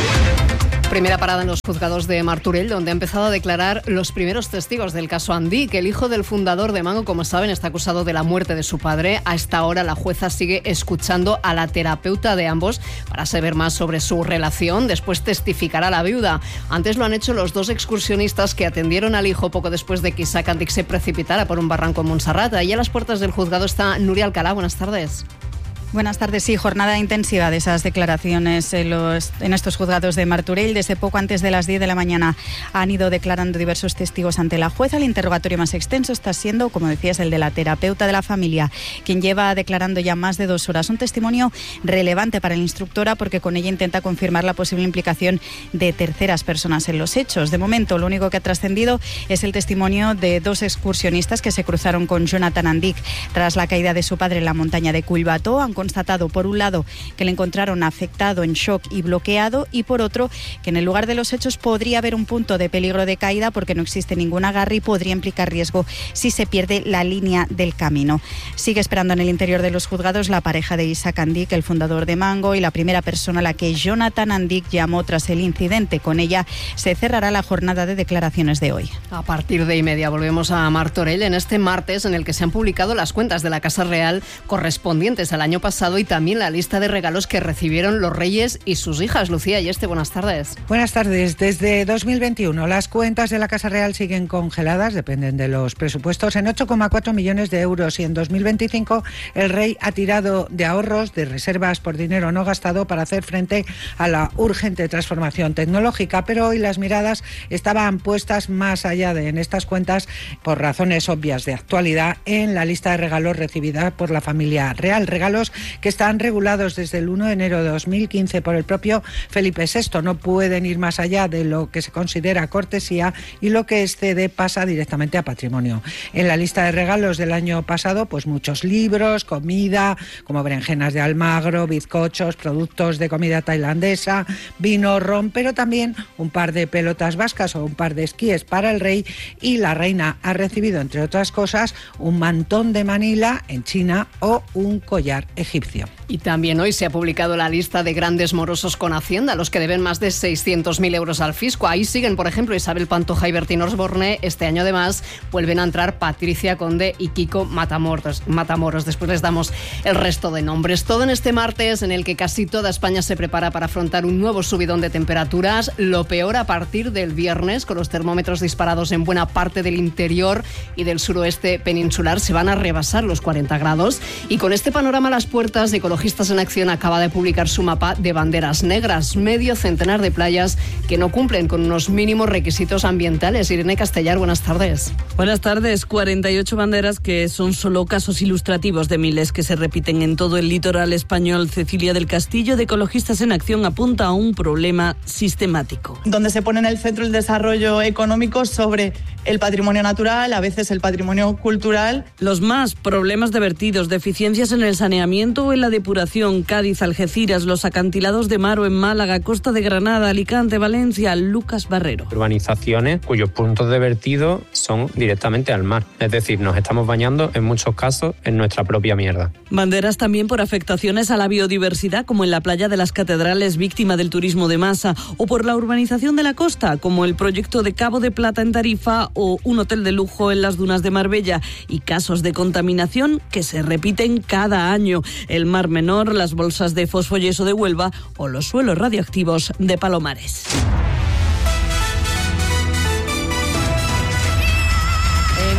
Primera parada en los juzgados de Martorell, donde ha empezado a declarar los primeros testigos del caso Andic. El hijo del fundador de Mango, como saben, está acusado de la muerte de su padre. A esta hora la jueza sigue escuchando a la terapeuta de ambos para saber más sobre su relación. Después testificará la viuda. Antes lo han hecho los dos excursionistas que atendieron al hijo poco después de que Isaac Andic se precipitara por un barranco en Montserrat. Ahí a las puertas del juzgado está Nuria Alcalá. Buenas tardes. Buenas tardes. Sí, jornada intensiva de esas declaraciones en, los, en estos juzgados de Martorell. Desde poco antes de las diez de la mañana han ido declarando diversos testigos ante la jueza. El interrogatorio más extenso está siendo, como decías, el de la terapeuta de la familia, quien lleva declarando ya más de dos horas. Un testimonio relevante para la instructora porque con ella intenta confirmar la posible implicación de terceras personas en los hechos. De momento, lo único que ha trascendido es el testimonio de dos excursionistas que se cruzaron con Jonathan Andic tras la caída de su padre en la montaña de Culbató. Han constatado, por un lado, que le encontraron afectado, en shock y bloqueado, y por otro, que en el lugar de los hechos podría haber un punto de peligro de caída porque no existe ningún agarre y podría implicar riesgo si se pierde la línea del camino. Sigue esperando en el interior de los juzgados la pareja de Isaac Andic, el fundador de Mango, y la primera persona a la que Jonathan Andic llamó tras el incidente. Con ella se cerrará la jornada de declaraciones de hoy. A partir de y media volvemos a Martorell en este martes en el que se han publicado las cuentas de la Casa Real correspondientes al año pasado y también la lista de regalos que recibieron los reyes y sus hijas. Lucía Yeste, buenas tardes. Buenas tardes. Desde dos mil veintiuno las cuentas de la Casa Real siguen congeladas, dependen de los presupuestos, en ocho coma cuatro millones de euros y en dos mil veinticinco el rey ha tirado de ahorros, de reservas por dinero no gastado para hacer frente a la urgente transformación tecnológica, pero hoy las miradas estaban puestas más allá de en estas cuentas, por razones obvias de actualidad, en la lista de regalos recibida por la familia real, regalos que están regulados desde el uno de enero de dos mil quince por el propio Felipe sexto. No pueden ir más allá de lo que se considera cortesía y lo que excede pasa directamente a patrimonio. En la lista de regalos del año pasado, pues muchos libros, comida, como berenjenas de Almagro, bizcochos, productos de comida tailandesa, vino, ron, pero también un par de pelotas vascas o un par de esquíes para el rey, y la reina ha recibido, entre otras cosas, un mantón de Manila en China o un collar egipcio. Y también hoy se ha publicado la lista de grandes morosos con Hacienda, los que deben más de seiscientos mil euros al fisco. Ahí siguen, por ejemplo, Isabel Pantoja y Bertín Osborne. Este año, además, vuelven a entrar Patricia Conde y Kiko Matamoros. Matamoros. Después les damos el resto de nombres. Todo en este martes en el que casi toda España se prepara para afrontar un nuevo subidón de temperaturas. Lo peor a partir del viernes, con los termómetros disparados en buena parte del interior y del suroeste peninsular. Se van a rebasar los cuarenta grados. Y con este panorama a las puertas, Ecologistas en Acción acaba de publicar su mapa de banderas negras. Medio centenar de playas que no cumplen con unos mínimos requisitos ambientales. Irene Castellar, buenas tardes. Buenas tardes. cuarenta y ocho banderas que son solo casos ilustrativos de miles que se repiten en todo el litoral español. Cecilia del Castillo, de Ecologistas en Acción, apunta a un problema sistemático. Donde se pone en el centro el desarrollo económico sobre el patrimonio natural, a veces el patrimonio cultural. Los más, problemas de vertidos, deficiencias en el saneamiento o en la depuración. Cádiz, Algeciras, los acantilados de Mar o en Málaga, Costa de Granada, Alicante, Valencia. Lucas Barrero. Urbanizaciones cuyos puntos de vertido son directamente al mar. Es decir, nos estamos bañando en muchos casos en nuestra propia mierda. Banderas también por afectaciones a la biodiversidad, como en la playa de las Catedrales, víctima del turismo de masa, o por la urbanización de la costa, como el proyecto de Cabo de Plata en Tarifa o un hotel de lujo en las dunas de Marbella, y casos de contaminación que se repiten cada año. El Mar Menor, las bolsas de fosfoyeso de Huelva o los suelos radioactivos de Palomares. Mundial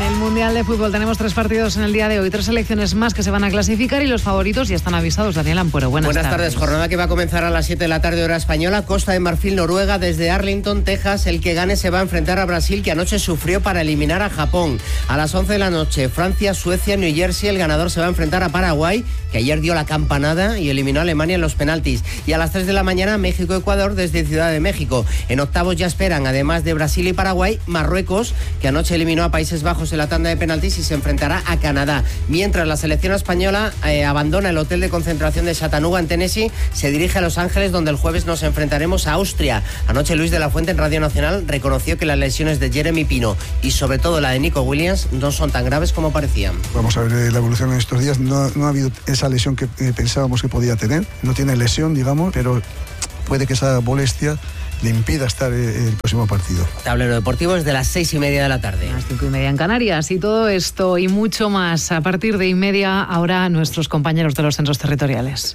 Mundial de Fútbol. Tenemos tres partidos en el día de hoy, tres selecciones más que se van a clasificar y los favoritos ya están avisados. Daniel Ampuero, buenas, buenas tardes. tardes. Jornada que va a comenzar a las siete de la tarde hora española. Costa de Marfil, Noruega, desde Arlington, Texas. El que gane se va a enfrentar a Brasil, que anoche sufrió para eliminar a Japón. A las once de la noche, Francia, Suecia, New Jersey. El ganador se va a enfrentar a Paraguay, que ayer dio la campanada y eliminó a Alemania en los penaltis. Y a las tres de la mañana, México, Ecuador, desde Ciudad de México. En octavos ya esperan, además de Brasil y Paraguay, Marruecos, que anoche eliminó a Países Bajos en la tanda de penaltis y se enfrentará a Canadá. Mientras la selección española eh, abandona el hotel de concentración de Chattanooga en Tennessee, se dirige a Los Ángeles, donde el jueves nos enfrentaremos a Austria. Anoche Luis de la Fuente en Radio Nacional reconoció que las lesiones de Jeremy Pino y sobre todo la de Nico Williams no son tan graves como parecían. Vamos a ver eh, la evolución en estos días. No, no ha habido esa lesión que eh, pensábamos que podía tener. No tiene lesión, digamos, pero puede que esa molestia le impida estar el próximo partido. Tablero Deportivo es de las seis y media de la tarde. A las cinco y media en Canarias. Y todo esto y mucho más a partir de y media, ahora nuestros compañeros de los centros territoriales.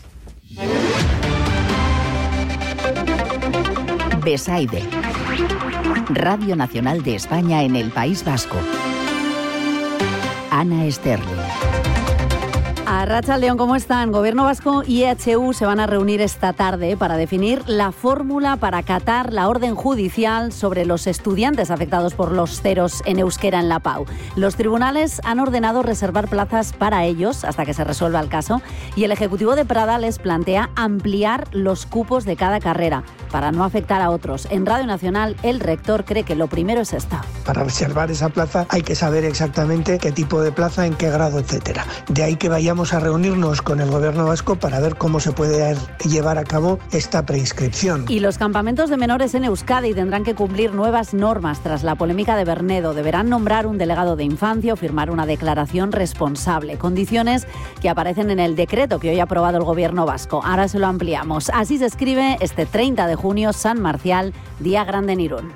Besaide. Radio Nacional de España en el País Vasco. Ana Sterling. Arratsaldeon, ¿cómo están? Gobierno Vasco y E H U se van a reunir esta tarde para definir la fórmula para acatar la orden judicial sobre los estudiantes afectados por los ceros en euskera en la P A U. Los tribunales han ordenado reservar plazas para ellos hasta que se resuelva el caso y el Ejecutivo de Prada les plantea ampliar los cupos de cada carrera para no afectar a otros. En Radio Nacional, el rector cree que lo primero es esta. Para reservar esa plaza hay que saber exactamente qué tipo de plaza, en qué grado, etcétera. De ahí que vayamos a reunirnos con el Gobierno vasco para ver cómo se puede llevar a cabo esta preinscripción. Y los campamentos de menores en Euskadi tendrán que cumplir nuevas normas tras la polémica de Bernedo. Deberán nombrar un delegado de infancia o firmar una declaración responsable. Condiciones que aparecen en el decreto que hoy ha aprobado el Gobierno vasco. Ahora se lo ampliamos. Así se escribe este treinta de junio, San Marcial, Día Grande en Irún.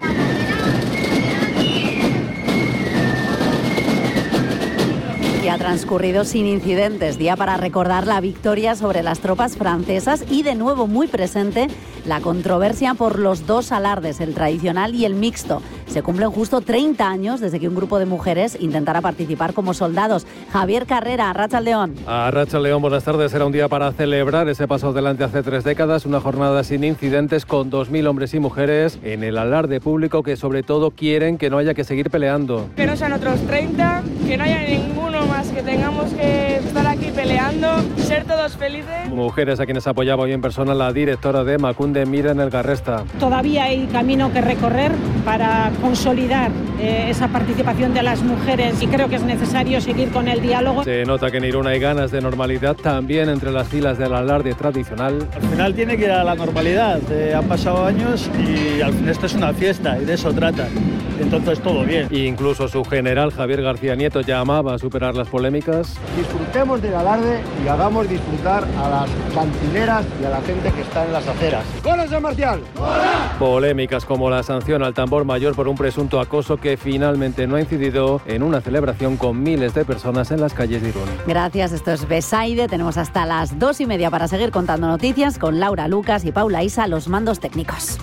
Y ha transcurrido sin incidentes, día para recordar la victoria sobre las tropas francesas y de nuevo muy presente la controversia por los dos alardes, el tradicional y el mixto. Se cumplen justo treinta años desde que un grupo de mujeres intentara participar como soldados. Javier Carrera, Arratsaldeon. Arratsaldeon, buenas tardes. Era un día para celebrar ese paso adelante hace tres décadas, una jornada sin incidentes con dos mil hombres y mujeres en el alarde público que sobre todo quieren que no haya que seguir peleando. Que no sean otros treinta, que no haya ninguno más, que tengamos que estar aquí peleando, ser todos felices. Mujeres a quienes apoyaba hoy en persona la directora de Emakunde, Miren Elgarresta. Todavía hay camino que recorrer para consolidar eh, esa participación de las mujeres y creo que es necesario seguir con el diálogo. Se nota que en Irún hay ganas de normalidad también entre las filas del alarde tradicional. Al final tiene que ir a la normalidad, eh, han pasado años y al final esto es una fiesta y de eso trata. Entonces todo bien. E incluso su general Javier García Nieto llamaba a superar las polémicas. Disfrutemos del alarde y hagamos disfrutar a las cantineras y a la gente que está en las aceras. ¡Goles de Marcial! ¡Hola! Polémicas como la sanción al tambor mayor por un presunto acoso que finalmente no ha incidido en una celebración con miles de personas en las calles de Irún. Gracias, esto es Besaide. Tenemos hasta las dos y media para seguir contando noticias con Laura Lucas y Paula Isa, los mandos técnicos.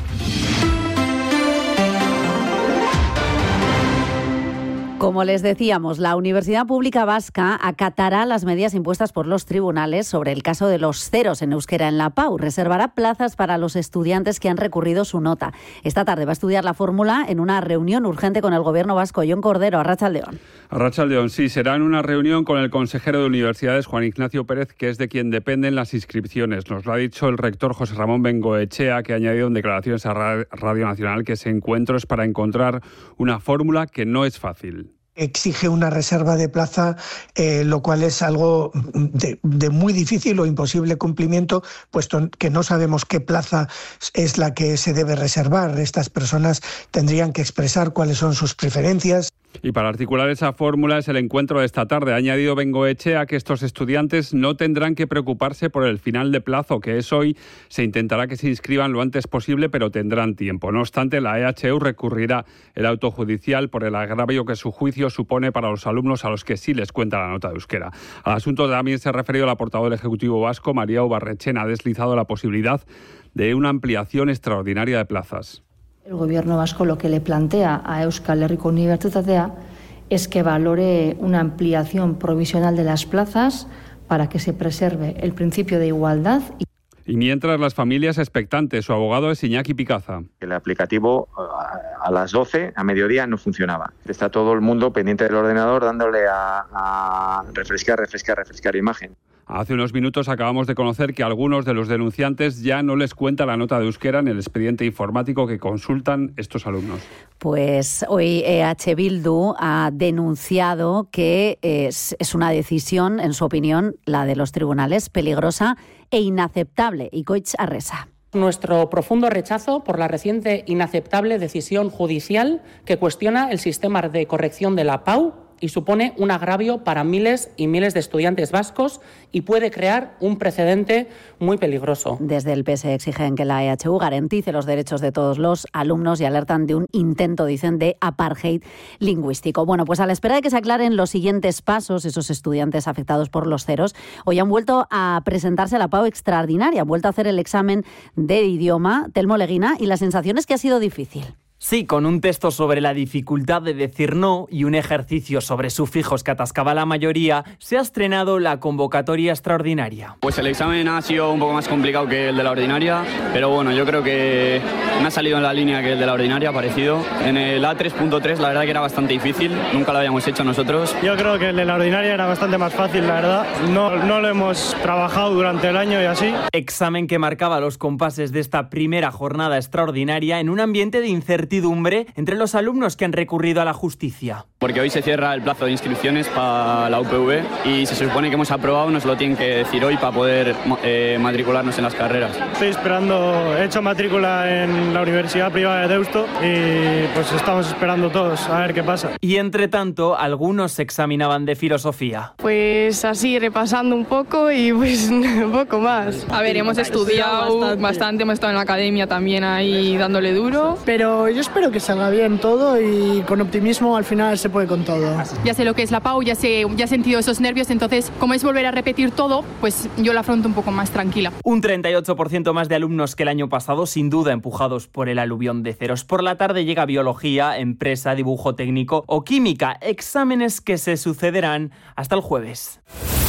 Como les decíamos, la Universidad Pública Vasca acatará las medidas impuestas por los tribunales sobre el caso de los ceros en euskera en la P A U. Reservará plazas para los estudiantes que han recurrido su nota. Esta tarde va a estudiar la fórmula en una reunión urgente con el Gobierno vasco. Jon Cordero, Arratsaldeon. Arratsaldeon, sí, será en una reunión con el consejero de Universidades, Juan Ignacio Pérez, que es de quien dependen las inscripciones. Nos lo ha dicho el rector José Ramón Bengoechea, que ha añadido en declaraciones a Radio Nacional que ese encuentro es para encontrar una fórmula que no es fácil. Exige una reserva de plaza, eh, lo cual es algo de, de muy difícil o imposible cumplimiento, puesto que no sabemos qué plaza es la que se debe reservar. Estas personas tendrían que expresar cuáles son sus preferencias. Y para articular esa fórmula es el encuentro de esta tarde. Ha añadido Bengoechea que estos estudiantes no tendrán que preocuparse por el final de plazo, que es hoy. Se intentará que se inscriban lo antes posible, pero tendrán tiempo. No obstante, la E H U recurrirá el auto judicial por el agravio que su juicio supone para los alumnos a los que sí les cuenta la nota de euskera. Al asunto también se ha referido la portavoz del Ejecutivo Vasco, María Ubarretxena. Ha deslizado la posibilidad de una ampliación extraordinaria de plazas. El Gobierno vasco lo que le plantea a Euskal Herriko Unibertsitatea es que valore una ampliación provisional de las plazas para que se preserve el principio de igualdad. Y mientras las familias expectantes, su abogado es Iñaki Picaza. El aplicativo a las doce, a mediodía, no funcionaba. Está todo el mundo pendiente del ordenador dándole a, a refrescar, refrescar, refrescar imagen. Hace unos minutos acabamos de conocer que algunos de los denunciantes ya no les cuenta la nota de euskera en el expediente informático que consultan estos alumnos. Pues hoy E H Bildu ha denunciado que es, es una decisión, en su opinión, la de los tribunales, peligrosa e inaceptable. Ikoitz Arresa. Nuestro profundo rechazo por la reciente inaceptable decisión judicial que cuestiona el sistema de corrección de la P A U y supone un agravio para miles y miles de estudiantes vascos y puede crear un precedente muy peligroso. Desde el P S exigen que la E H U garantice los derechos de todos los alumnos y alertan de un intento, dicen, de apartheid lingüístico. Bueno, pues a la espera de que se aclaren los siguientes pasos, esos estudiantes afectados por los ceros, hoy han vuelto a presentarse a la P A U extraordinaria, han vuelto a hacer el examen de idioma. Telmo Leguina, y la sensación es que ha sido difícil. Sí, con un texto sobre la dificultad de decir no y un ejercicio sobre sufijos que atascaba la mayoría, se ha estrenado la convocatoria extraordinaria. Pues el examen ha sido un poco más complicado que el de la ordinaria, pero bueno, yo creo que me ha salido en la línea que el de la ordinaria, parecido. En el A tres punto tres la verdad que era bastante difícil, nunca lo habíamos hecho nosotros. Yo creo que el de la ordinaria era bastante más fácil, la verdad. No, no lo hemos trabajado durante el año y así. Examen que marcaba los compases de esta primera jornada extraordinaria en un ambiente de incertidumbre entre los alumnos que han recurrido a la justicia. Porque hoy se cierra el plazo de inscripciones para la U P V y se supone que hemos aprobado, nos lo tienen que decir hoy para poder eh, matricularnos en las carreras. Estoy esperando, he hecho matrícula en la Universidad Privada de Deusto y pues estamos esperando todos a ver qué pasa. Y entre tanto, algunos se examinaban de filosofía. Pues así, repasando un poco y pues un poco más. A ver, hemos estudiado bastante. bastante, hemos estado en la academia también ahí dándole duro. Pero yo espero que salga bien todo y con optimismo al final se puede con todo. Ya sé lo que es la P A U, ya sé, ya he sentido esos nervios, entonces como es volver a repetir todo, pues yo la afronto un poco más tranquila. Un treinta y ocho por ciento más de alumnos que el año pasado, sin duda empujados por el aluvión de ceros. Por la tarde llega biología, empresa, dibujo técnico o química, exámenes que se sucederán hasta el jueves.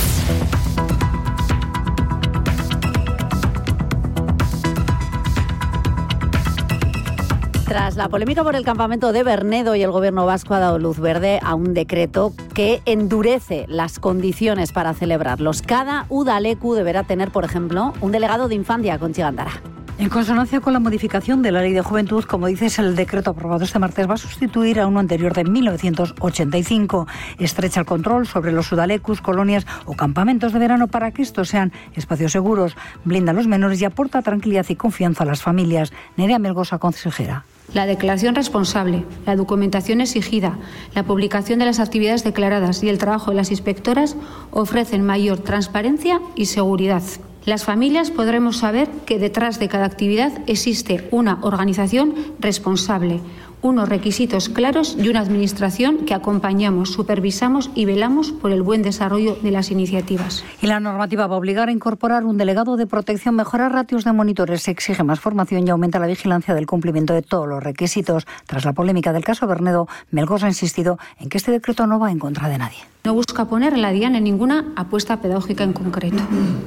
Tras la polémica por el campamento de Bernedo y el gobierno vasco ha dado luz verde a un decreto que endurece las condiciones para celebrarlos. Cada udaleku deberá tener, por ejemplo, un delegado de infancia, Conchi Gándara. En consonancia con la modificación de la Ley de Juventud, como dices, el decreto aprobado este martes va a sustituir a uno anterior de mil novecientos ochenta y cinco. Estrecha el control sobre los udalecus, colonias o campamentos de verano para que estos sean espacios seguros, blinda a los menores y aporta tranquilidad y confianza a las familias. Nerea Melgosa, consejera. La declaración responsable, la documentación exigida, la publicación de las actividades declaradas y el trabajo de las inspectoras ofrecen mayor transparencia y seguridad. Las familias podremos saber que detrás de cada actividad existe una organización responsable, unos requisitos claros y una administración que acompañamos, supervisamos y velamos por el buen desarrollo de las iniciativas. Y la normativa va a obligar a incorporar un delegado de protección, mejorar ratios de monitores, se exige más formación y aumenta la vigilancia del cumplimiento de todos los requisitos. Tras la polémica del caso Bernedo, Melgosa ha insistido en que este decreto no va en contra de nadie. No busca poner la diana en ninguna apuesta pedagógica en concreto.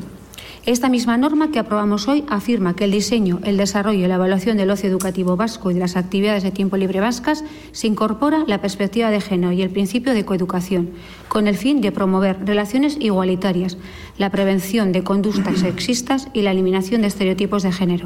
Esta misma norma que aprobamos hoy afirma que el diseño, el desarrollo y la evaluación del ocio educativo vasco y de las actividades de tiempo libre vascas se incorpora la perspectiva de género y el principio de coeducación, con el fin de promover relaciones igualitarias, la prevención de conductas sexistas y la eliminación de estereotipos de género.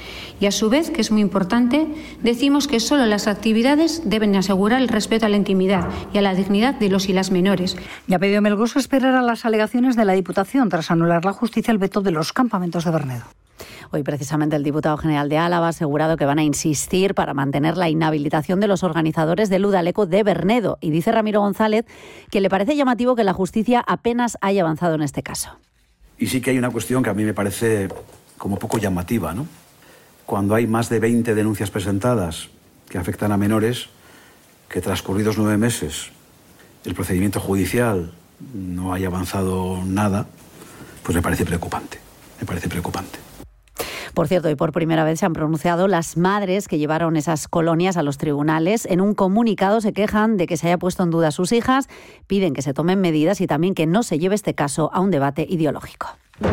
Y a su vez, que es muy importante, decimos que solo las actividades deben asegurar el respeto a la intimidad y a la dignidad de los y las menores. Ya pidió Melgosa esperar a las alegaciones de la Diputación tras anular la justicia el veto de los campamentos de Bernedo. Hoy precisamente el diputado general de Álava ha asegurado que van a insistir para mantener la inhabilitación de los organizadores del udaleku de Bernedo. Y dice Ramiro González que le parece llamativo que la justicia apenas haya avanzado en este caso. Y sí que hay una cuestión que a mí me parece como poco llamativa, ¿no? Cuando hay más de veinte denuncias presentadas que afectan a menores, que transcurridos nueve meses el procedimiento judicial no haya avanzado nada, pues me parece preocupante, me parece preocupante. Por cierto, y por primera vez se han pronunciado las madres que llevaron esas colonias a los tribunales. En un comunicado se quejan de que se haya puesto en duda a sus hijas, piden que se tomen medidas y también que no se lleve este caso a un debate ideológico.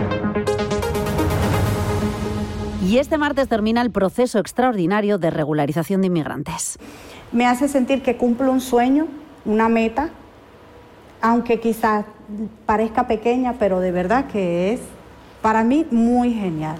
Y este martes termina el proceso extraordinario de regularización de inmigrantes. Me hace sentir que cumplo un sueño, una meta, aunque quizás parezca pequeña, pero de verdad que es para mí muy genial.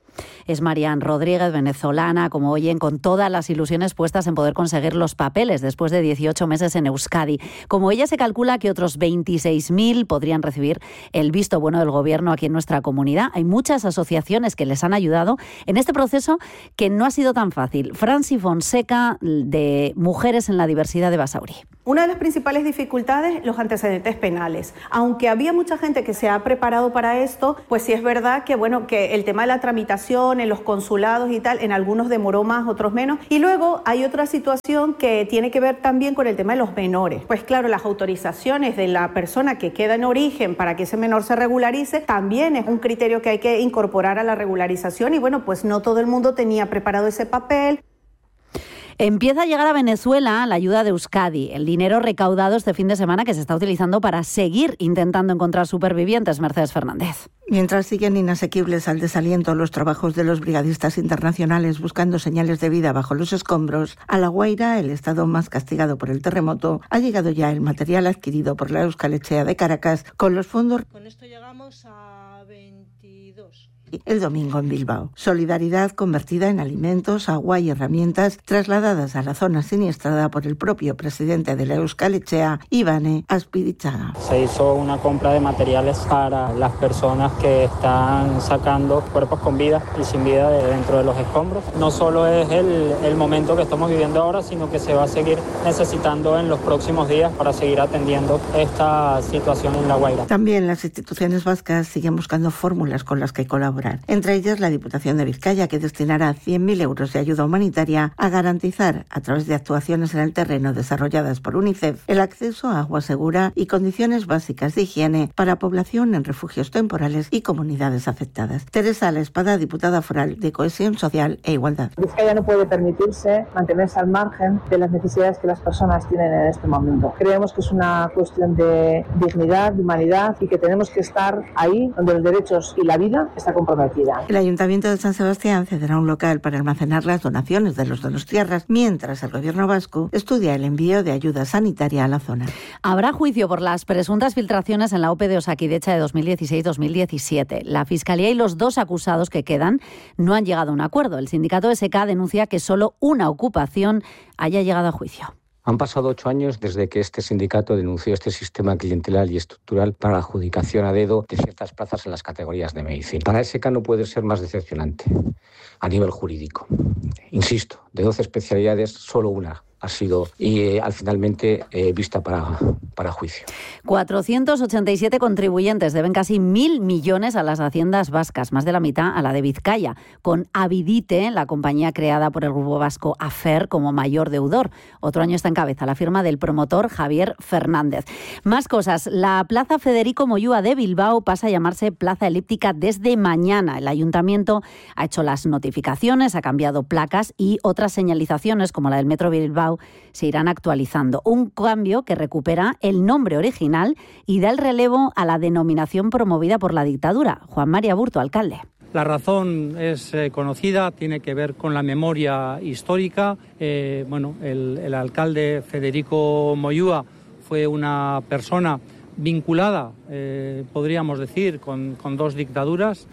Es Marian Rodríguez, venezolana, como oyen, con todas las ilusiones puestas en poder conseguir los papeles después de dieciocho meses en Euskadi. Como ella, se calcula que otros veintiséis mil podrían recibir el visto bueno del Gobierno aquí en nuestra comunidad. Hay muchas asociaciones que les han ayudado en este proceso que no ha sido tan fácil. Franci Fonseca, de Mujeres en la Diversidad de Basauri. Una de las principales dificultades, los antecedentes penales. Aunque había mucha gente que se ha preparado para esto, pues sí es verdad que, bueno, que el tema de la tramitación en los consulados y tal, en algunos demoró más, otros menos. Y luego hay otra situación que tiene que ver también con el tema de los menores. Pues claro, las autorizaciones de la persona que queda en origen para que ese menor se regularice también es un criterio que hay que incorporar a la regularización y bueno, pues no todo el mundo tenía preparado ese papel. Empieza a llegar a Venezuela la ayuda de Euskadi, el dinero recaudado este fin de semana que se está utilizando para seguir intentando encontrar supervivientes. Mercedes Fernández. Mientras siguen inasequibles al desaliento los trabajos de los brigadistas internacionales buscando señales de vida bajo los escombros, a La Guaira, el estado más castigado por el terremoto, ha llegado ya el material adquirido por la Euskal Etxea de Caracas con los fondos. Con esto llegamos a veintidós. El domingo en Bilbao. Solidaridad convertida en alimentos, agua y herramientas trasladadas a la zona siniestrada por el propio presidente de la Euskal Etxea, Ibane Aspirichaga. Se hizo una compra de materiales para las personas que están sacando cuerpos con vida y sin vida de dentro de los escombros. No solo es el, el momento que estamos viviendo ahora, sino que se va a seguir necesitando en los próximos días para seguir atendiendo esta situación en La Guaira. También las instituciones vascas siguen buscando fórmulas con las que colaborar. Entre ellas la Diputación de Vizcaya, que destinará cien mil euros de ayuda humanitaria a garantizar, a través de actuaciones en el terreno desarrolladas por UNICEF, el acceso a agua segura y condiciones básicas de higiene para población en refugios temporales y comunidades afectadas. Teresa La Espada, diputada foral de Cohesión Social e Igualdad. Vizcaya no puede permitirse mantenerse al margen de las necesidades que las personas tienen en este momento. Creemos que es una cuestión de dignidad, de humanidad y que tenemos que estar ahí donde los derechos y la vida están comprometidos. El Ayuntamiento de San Sebastián cederá un local para almacenar las donaciones de los donostiarras, mientras el Gobierno vasco estudia el envío de ayuda sanitaria a la zona. Habrá juicio por las presuntas filtraciones en la O P E de Osakidecha de dos mil dieciséis dos mil diecisiete. La Fiscalía y los dos acusados que quedan no han llegado a un acuerdo. El sindicato S K denuncia que solo una ocupación haya llegado a juicio. Han pasado ocho años desde que este sindicato denunció este sistema clientelar y estructural para la adjudicación a dedo de ciertas plazas en las categorías de medicina. Para S K no puede ser más decepcionante a nivel jurídico. Insisto, de doce especialidades, solo una ha sido y eh, al finalmente eh, vista para, para juicio. cuatrocientos ochenta y siete contribuyentes deben casi mil millones a las haciendas vascas, más de la mitad a la de Vizcaya, con Avidite, la compañía creada por el grupo vasco Afer, como mayor deudor. Otro año está en cabeza la firma del promotor Javier Fernández. Más cosas. La Plaza Federico Moyúa de Bilbao pasa a llamarse Plaza Elíptica desde mañana. El Ayuntamiento ha hecho las notificaciones, ha cambiado placas y otras señalizaciones, como la del Metro Bilbao, se irán actualizando. Un cambio que recupera el nombre original y da el relevo a la denominación promovida por la dictadura. Juan María Burto, alcalde. La razón es eh, conocida, tiene que ver con la memoria histórica. Eh, bueno, el, el alcalde Federico Moyúa fue una persona vinculada, eh, podríamos decir, con, con dos dictaduras.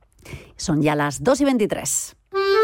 Son ya las dos y veintitrés.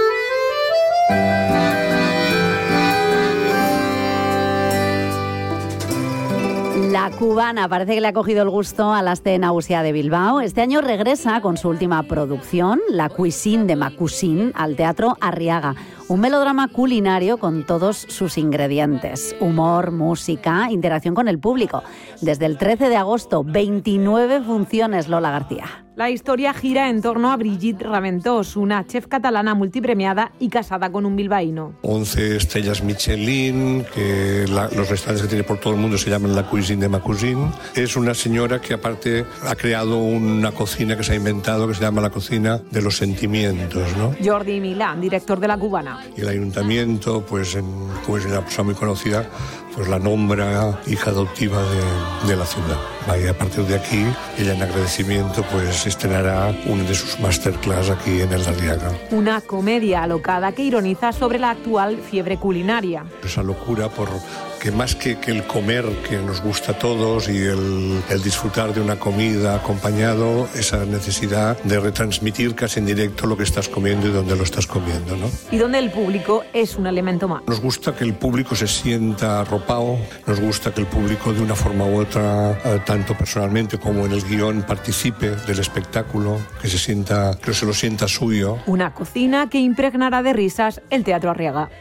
La cubana parece que le ha cogido el gusto a la escena Usia de Bilbao. Este año regresa con su última producción, La Cuisine de Macusin, al Teatro Arriaga. Un melodrama culinario con todos sus ingredientes. Humor, música, interacción con el público. Desde el trece de agosto, veintinueve funciones, Lola García. La historia gira en torno a Brigitte Raventós, una chef catalana multipremiada y casada con un bilbaíno. once estrellas Michelin, que la, los restaurantes que tiene por todo el mundo se llaman la cuisine de ma cuisine. Es una señora que aparte ha creado una cocina que se ha inventado que se llama la cocina de los sentimientos, ¿no? Jordi Milán, director de La Cubana. Y el ayuntamiento, pues, en, pues en una persona muy conocida, pues la nombra hija adoptiva de, de la ciudad. Y a partir de aquí, ella en agradecimiento pues estrenará una de sus masterclass aquí en el Arriaga. Una comedia alocada que ironiza sobre la actual fiebre culinaria. Esa locura por que más que, que el comer que nos gusta a todos y el, el disfrutar de una comida acompañado, esa necesidad de retransmitir casi en directo lo que estás comiendo y dónde lo estás comiendo, ¿no? Y donde el público es un elemento más. Nos gusta que el público se sienta arropado, nos gusta que el público de una forma u otra, eh, tanto personalmente como en el guión, participe del espectáculo, que se sienta, que se lo sienta suyo. Una cocina que impregnará de risas el Teatro Arriaga.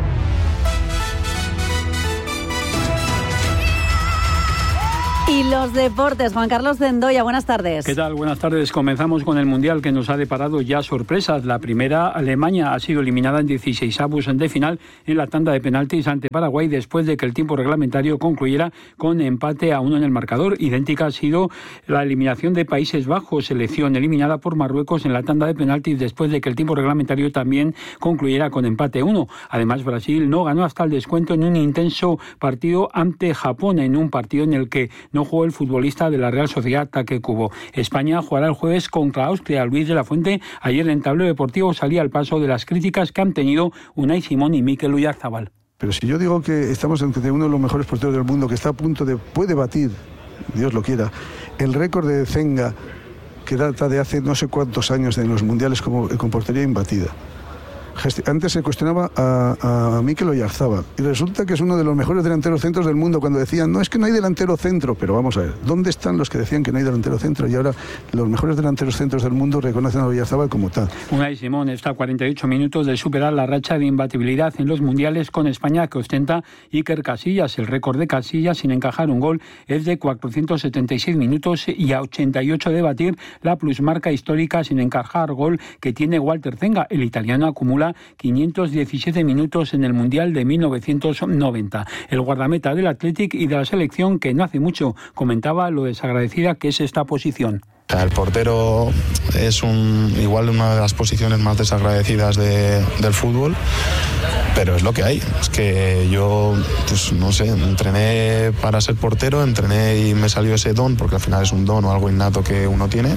Y los deportes, Juan Carlos Zendoya, buenas tardes. ¿Qué tal? Buenas tardes. Comenzamos con el Mundial que nos ha deparado ya sorpresas. La primera, Alemania, ha sido eliminada en dieciseisavos de final en la tanda de penaltis ante Paraguay después de que el tiempo reglamentario concluyera con empate a uno en el marcador. Idéntica ha sido la eliminación de Países Bajos, selección eliminada por Marruecos en la tanda de penaltis después de que el tiempo reglamentario también concluyera con empate a uno. Además, Brasil no ganó hasta el descuento en un intenso partido ante Japón, en un partido en el que no jugó el futbolista de la Real Sociedad, Take Kubo. España jugará el jueves contra Austria. Luis de la Fuente ayer en Tablero Deportivo salía al paso de las críticas que han tenido Unai Simón y Mikel Oyarzabal. Pero si yo digo que estamos ante uno de los mejores porteros del mundo, que está a punto de, puede batir, Dios lo quiera, el récord de Zenga, que data de hace no sé cuántos años en los mundiales como, con portería imbatida. Antes se cuestionaba a, a Mikel Oyarzabal y resulta que es uno de los mejores delanteros centros del mundo cuando decían, no, es que no hay delantero centro, pero vamos a ver, ¿dónde están los que decían que no hay delantero centro? Y ahora los mejores delanteros centros del mundo reconocen a Oyarzabal como tal. Unai Simón está a cuarenta y ocho minutos de superar la racha de imbatibilidad en los mundiales con España que ostenta Iker Casillas. El récord de Casillas sin encajar un gol es de cuatrocientos setenta y seis minutos y a ochenta y ocho de batir la plusmarca histórica sin encajar gol que tiene Walter Zenga. El italiano acumula quinientos diecisiete minutos en el Mundial de mil novecientos noventa. El guardameta del Athletic y de la selección, que no hace mucho comentaba lo desagradecida que es esta posición. El portero es un, igual una de las posiciones más desagradecidas de, del fútbol, pero es lo que hay. Es que yo, pues no sé, entrené para ser portero, entrené y me salió ese don, porque al final es un don o algo innato que uno tiene,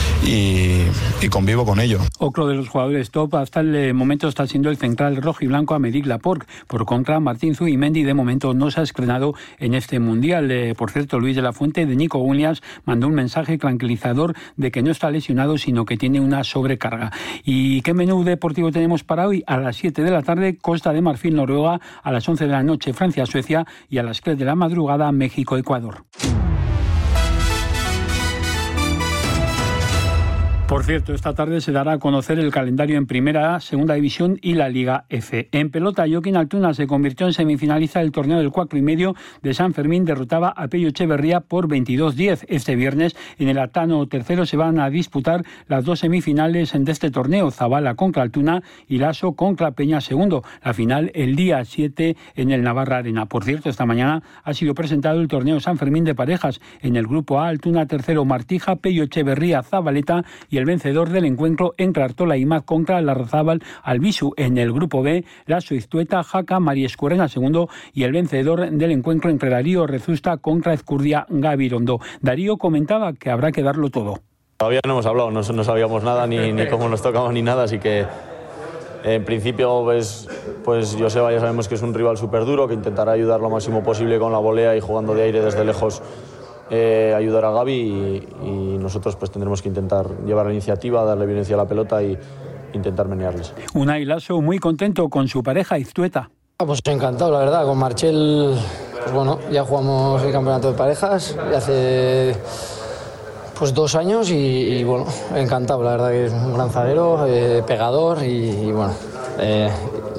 y, y convivo con ello. Otro de los jugadores top hasta el momento está siendo el central rojo y blanco Aymeric Laporte. Por contra, Martín Zubimendi de momento no se ha estrenado en este Mundial. Eh, por cierto, Luis de la Fuente de Nico Williams mandó un mensaje tranquilizador de que no está lesionado, sino que tiene una sobrecarga. ¿Y qué menú deportivo tenemos para hoy? A las siete de la tarde, Costa de Marfil, Noruega; a las once de la noche, Francia, Suecia; y a las tres de la madrugada, México, Ecuador. Por cierto, esta tarde se dará a conocer el calendario en Primera A, Segunda División y la Liga F. En pelota, Joaquín Altuna se convirtió en semifinalista del torneo del cuatro y medio de San Fermín. Derrotaba a Pello Echeverría por veintidós diez. Este viernes, en el Atano tercero, se van a disputar las dos semifinales de este torneo: Zabala contra Altuna y Lasso contra Peña segundo. La final el día siete en el Navarra Arena. Por cierto, esta mañana ha sido presentado el torneo San Fermín de parejas. En el grupo A, Altuna tercero, Martija, Pello Echeverría, Zabaleta, y el vencedor del encuentro entre Artola y Maz contra Larrazábal, Albisu. En el grupo B, Lasso, Iztueta, Jaca, María Escurrena segundo, y el vencedor del encuentro entre Darío Rezusta contra Ezcurdia, Gabirondo. Darío comentaba que habrá que darlo todo. Todavía no hemos hablado, no, no sabíamos nada, ni, ni cómo nos tocamos ni nada, así que en principio pues, pues Joseba ya sabemos que es un rival súper duro, que intentará ayudar lo máximo posible con la volea y jugando de aire desde lejos. Eh, ayudar a Gaby y, y nosotros pues tendremos que intentar llevar la iniciativa, darle violencia a la pelota y intentar menearles. Unai Lasso muy contento con su pareja Iztueta. Pues encantado, la verdad, con Marchel, pues bueno, ya jugamos el campeonato de parejas y hace pues dos años y, y bueno, encantado, la verdad que es un gran zaguero, eh, pegador y, y bueno, eh,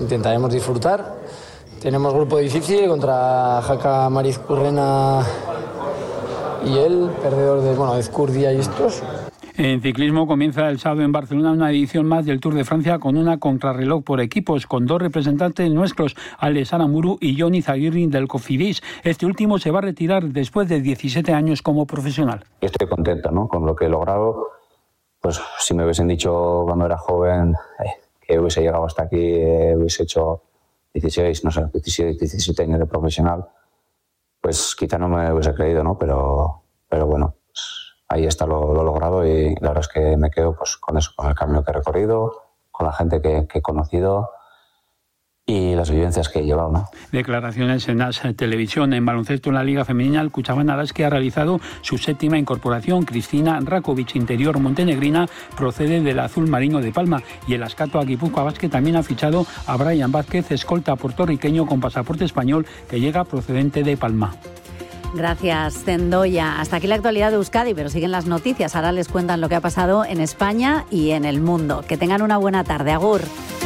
intentaremos disfrutar. Tenemos grupo difícil contra Jaca Marizcurrena y él, perdedor de, bueno, de Ezcurdia y estos. En ciclismo comienza el sábado en Barcelona una edición más del Tour de Francia con una contrarreloj por equipos, con dos representantes nuestros, Alex Aramburu y Jon Izagirre del Cofidis. Este último se va a retirar después de diecisiete años como profesional. Estoy contento, ¿no?, con lo que he logrado. Pues si me hubiesen dicho cuando era joven eh, que hubiese llegado hasta aquí, eh, hubiese hecho dieciséis, no sé, diecisiete, diecisiete años de profesional, pues quizá no me hubiese creído, ¿no? Pero, pero bueno, pues ahí está lo, lo logrado y la verdad es que me quedo pues con eso, con el camino que he recorrido, con la gente que, que he conocido y las vivencias que he llevado, ¿no? Declaraciones en As Televisión. En baloncesto en la Liga Femenina, el Cuchaban Araski ha realizado su séptima incorporación. Cristina Rakovic, interior montenegrina, procede del Azul Marino de Palma, y el Ascato Guipúzcoa Basket también ha fichado a Brian Vázquez, escolta puertorriqueño con pasaporte español, que llega procedente de Palma. Gracias, Zendoya. Hasta aquí la actualidad de Euskadi, pero siguen las noticias. Ahora les cuentan lo que ha pasado en España y en el mundo. Que tengan una buena tarde. Agur.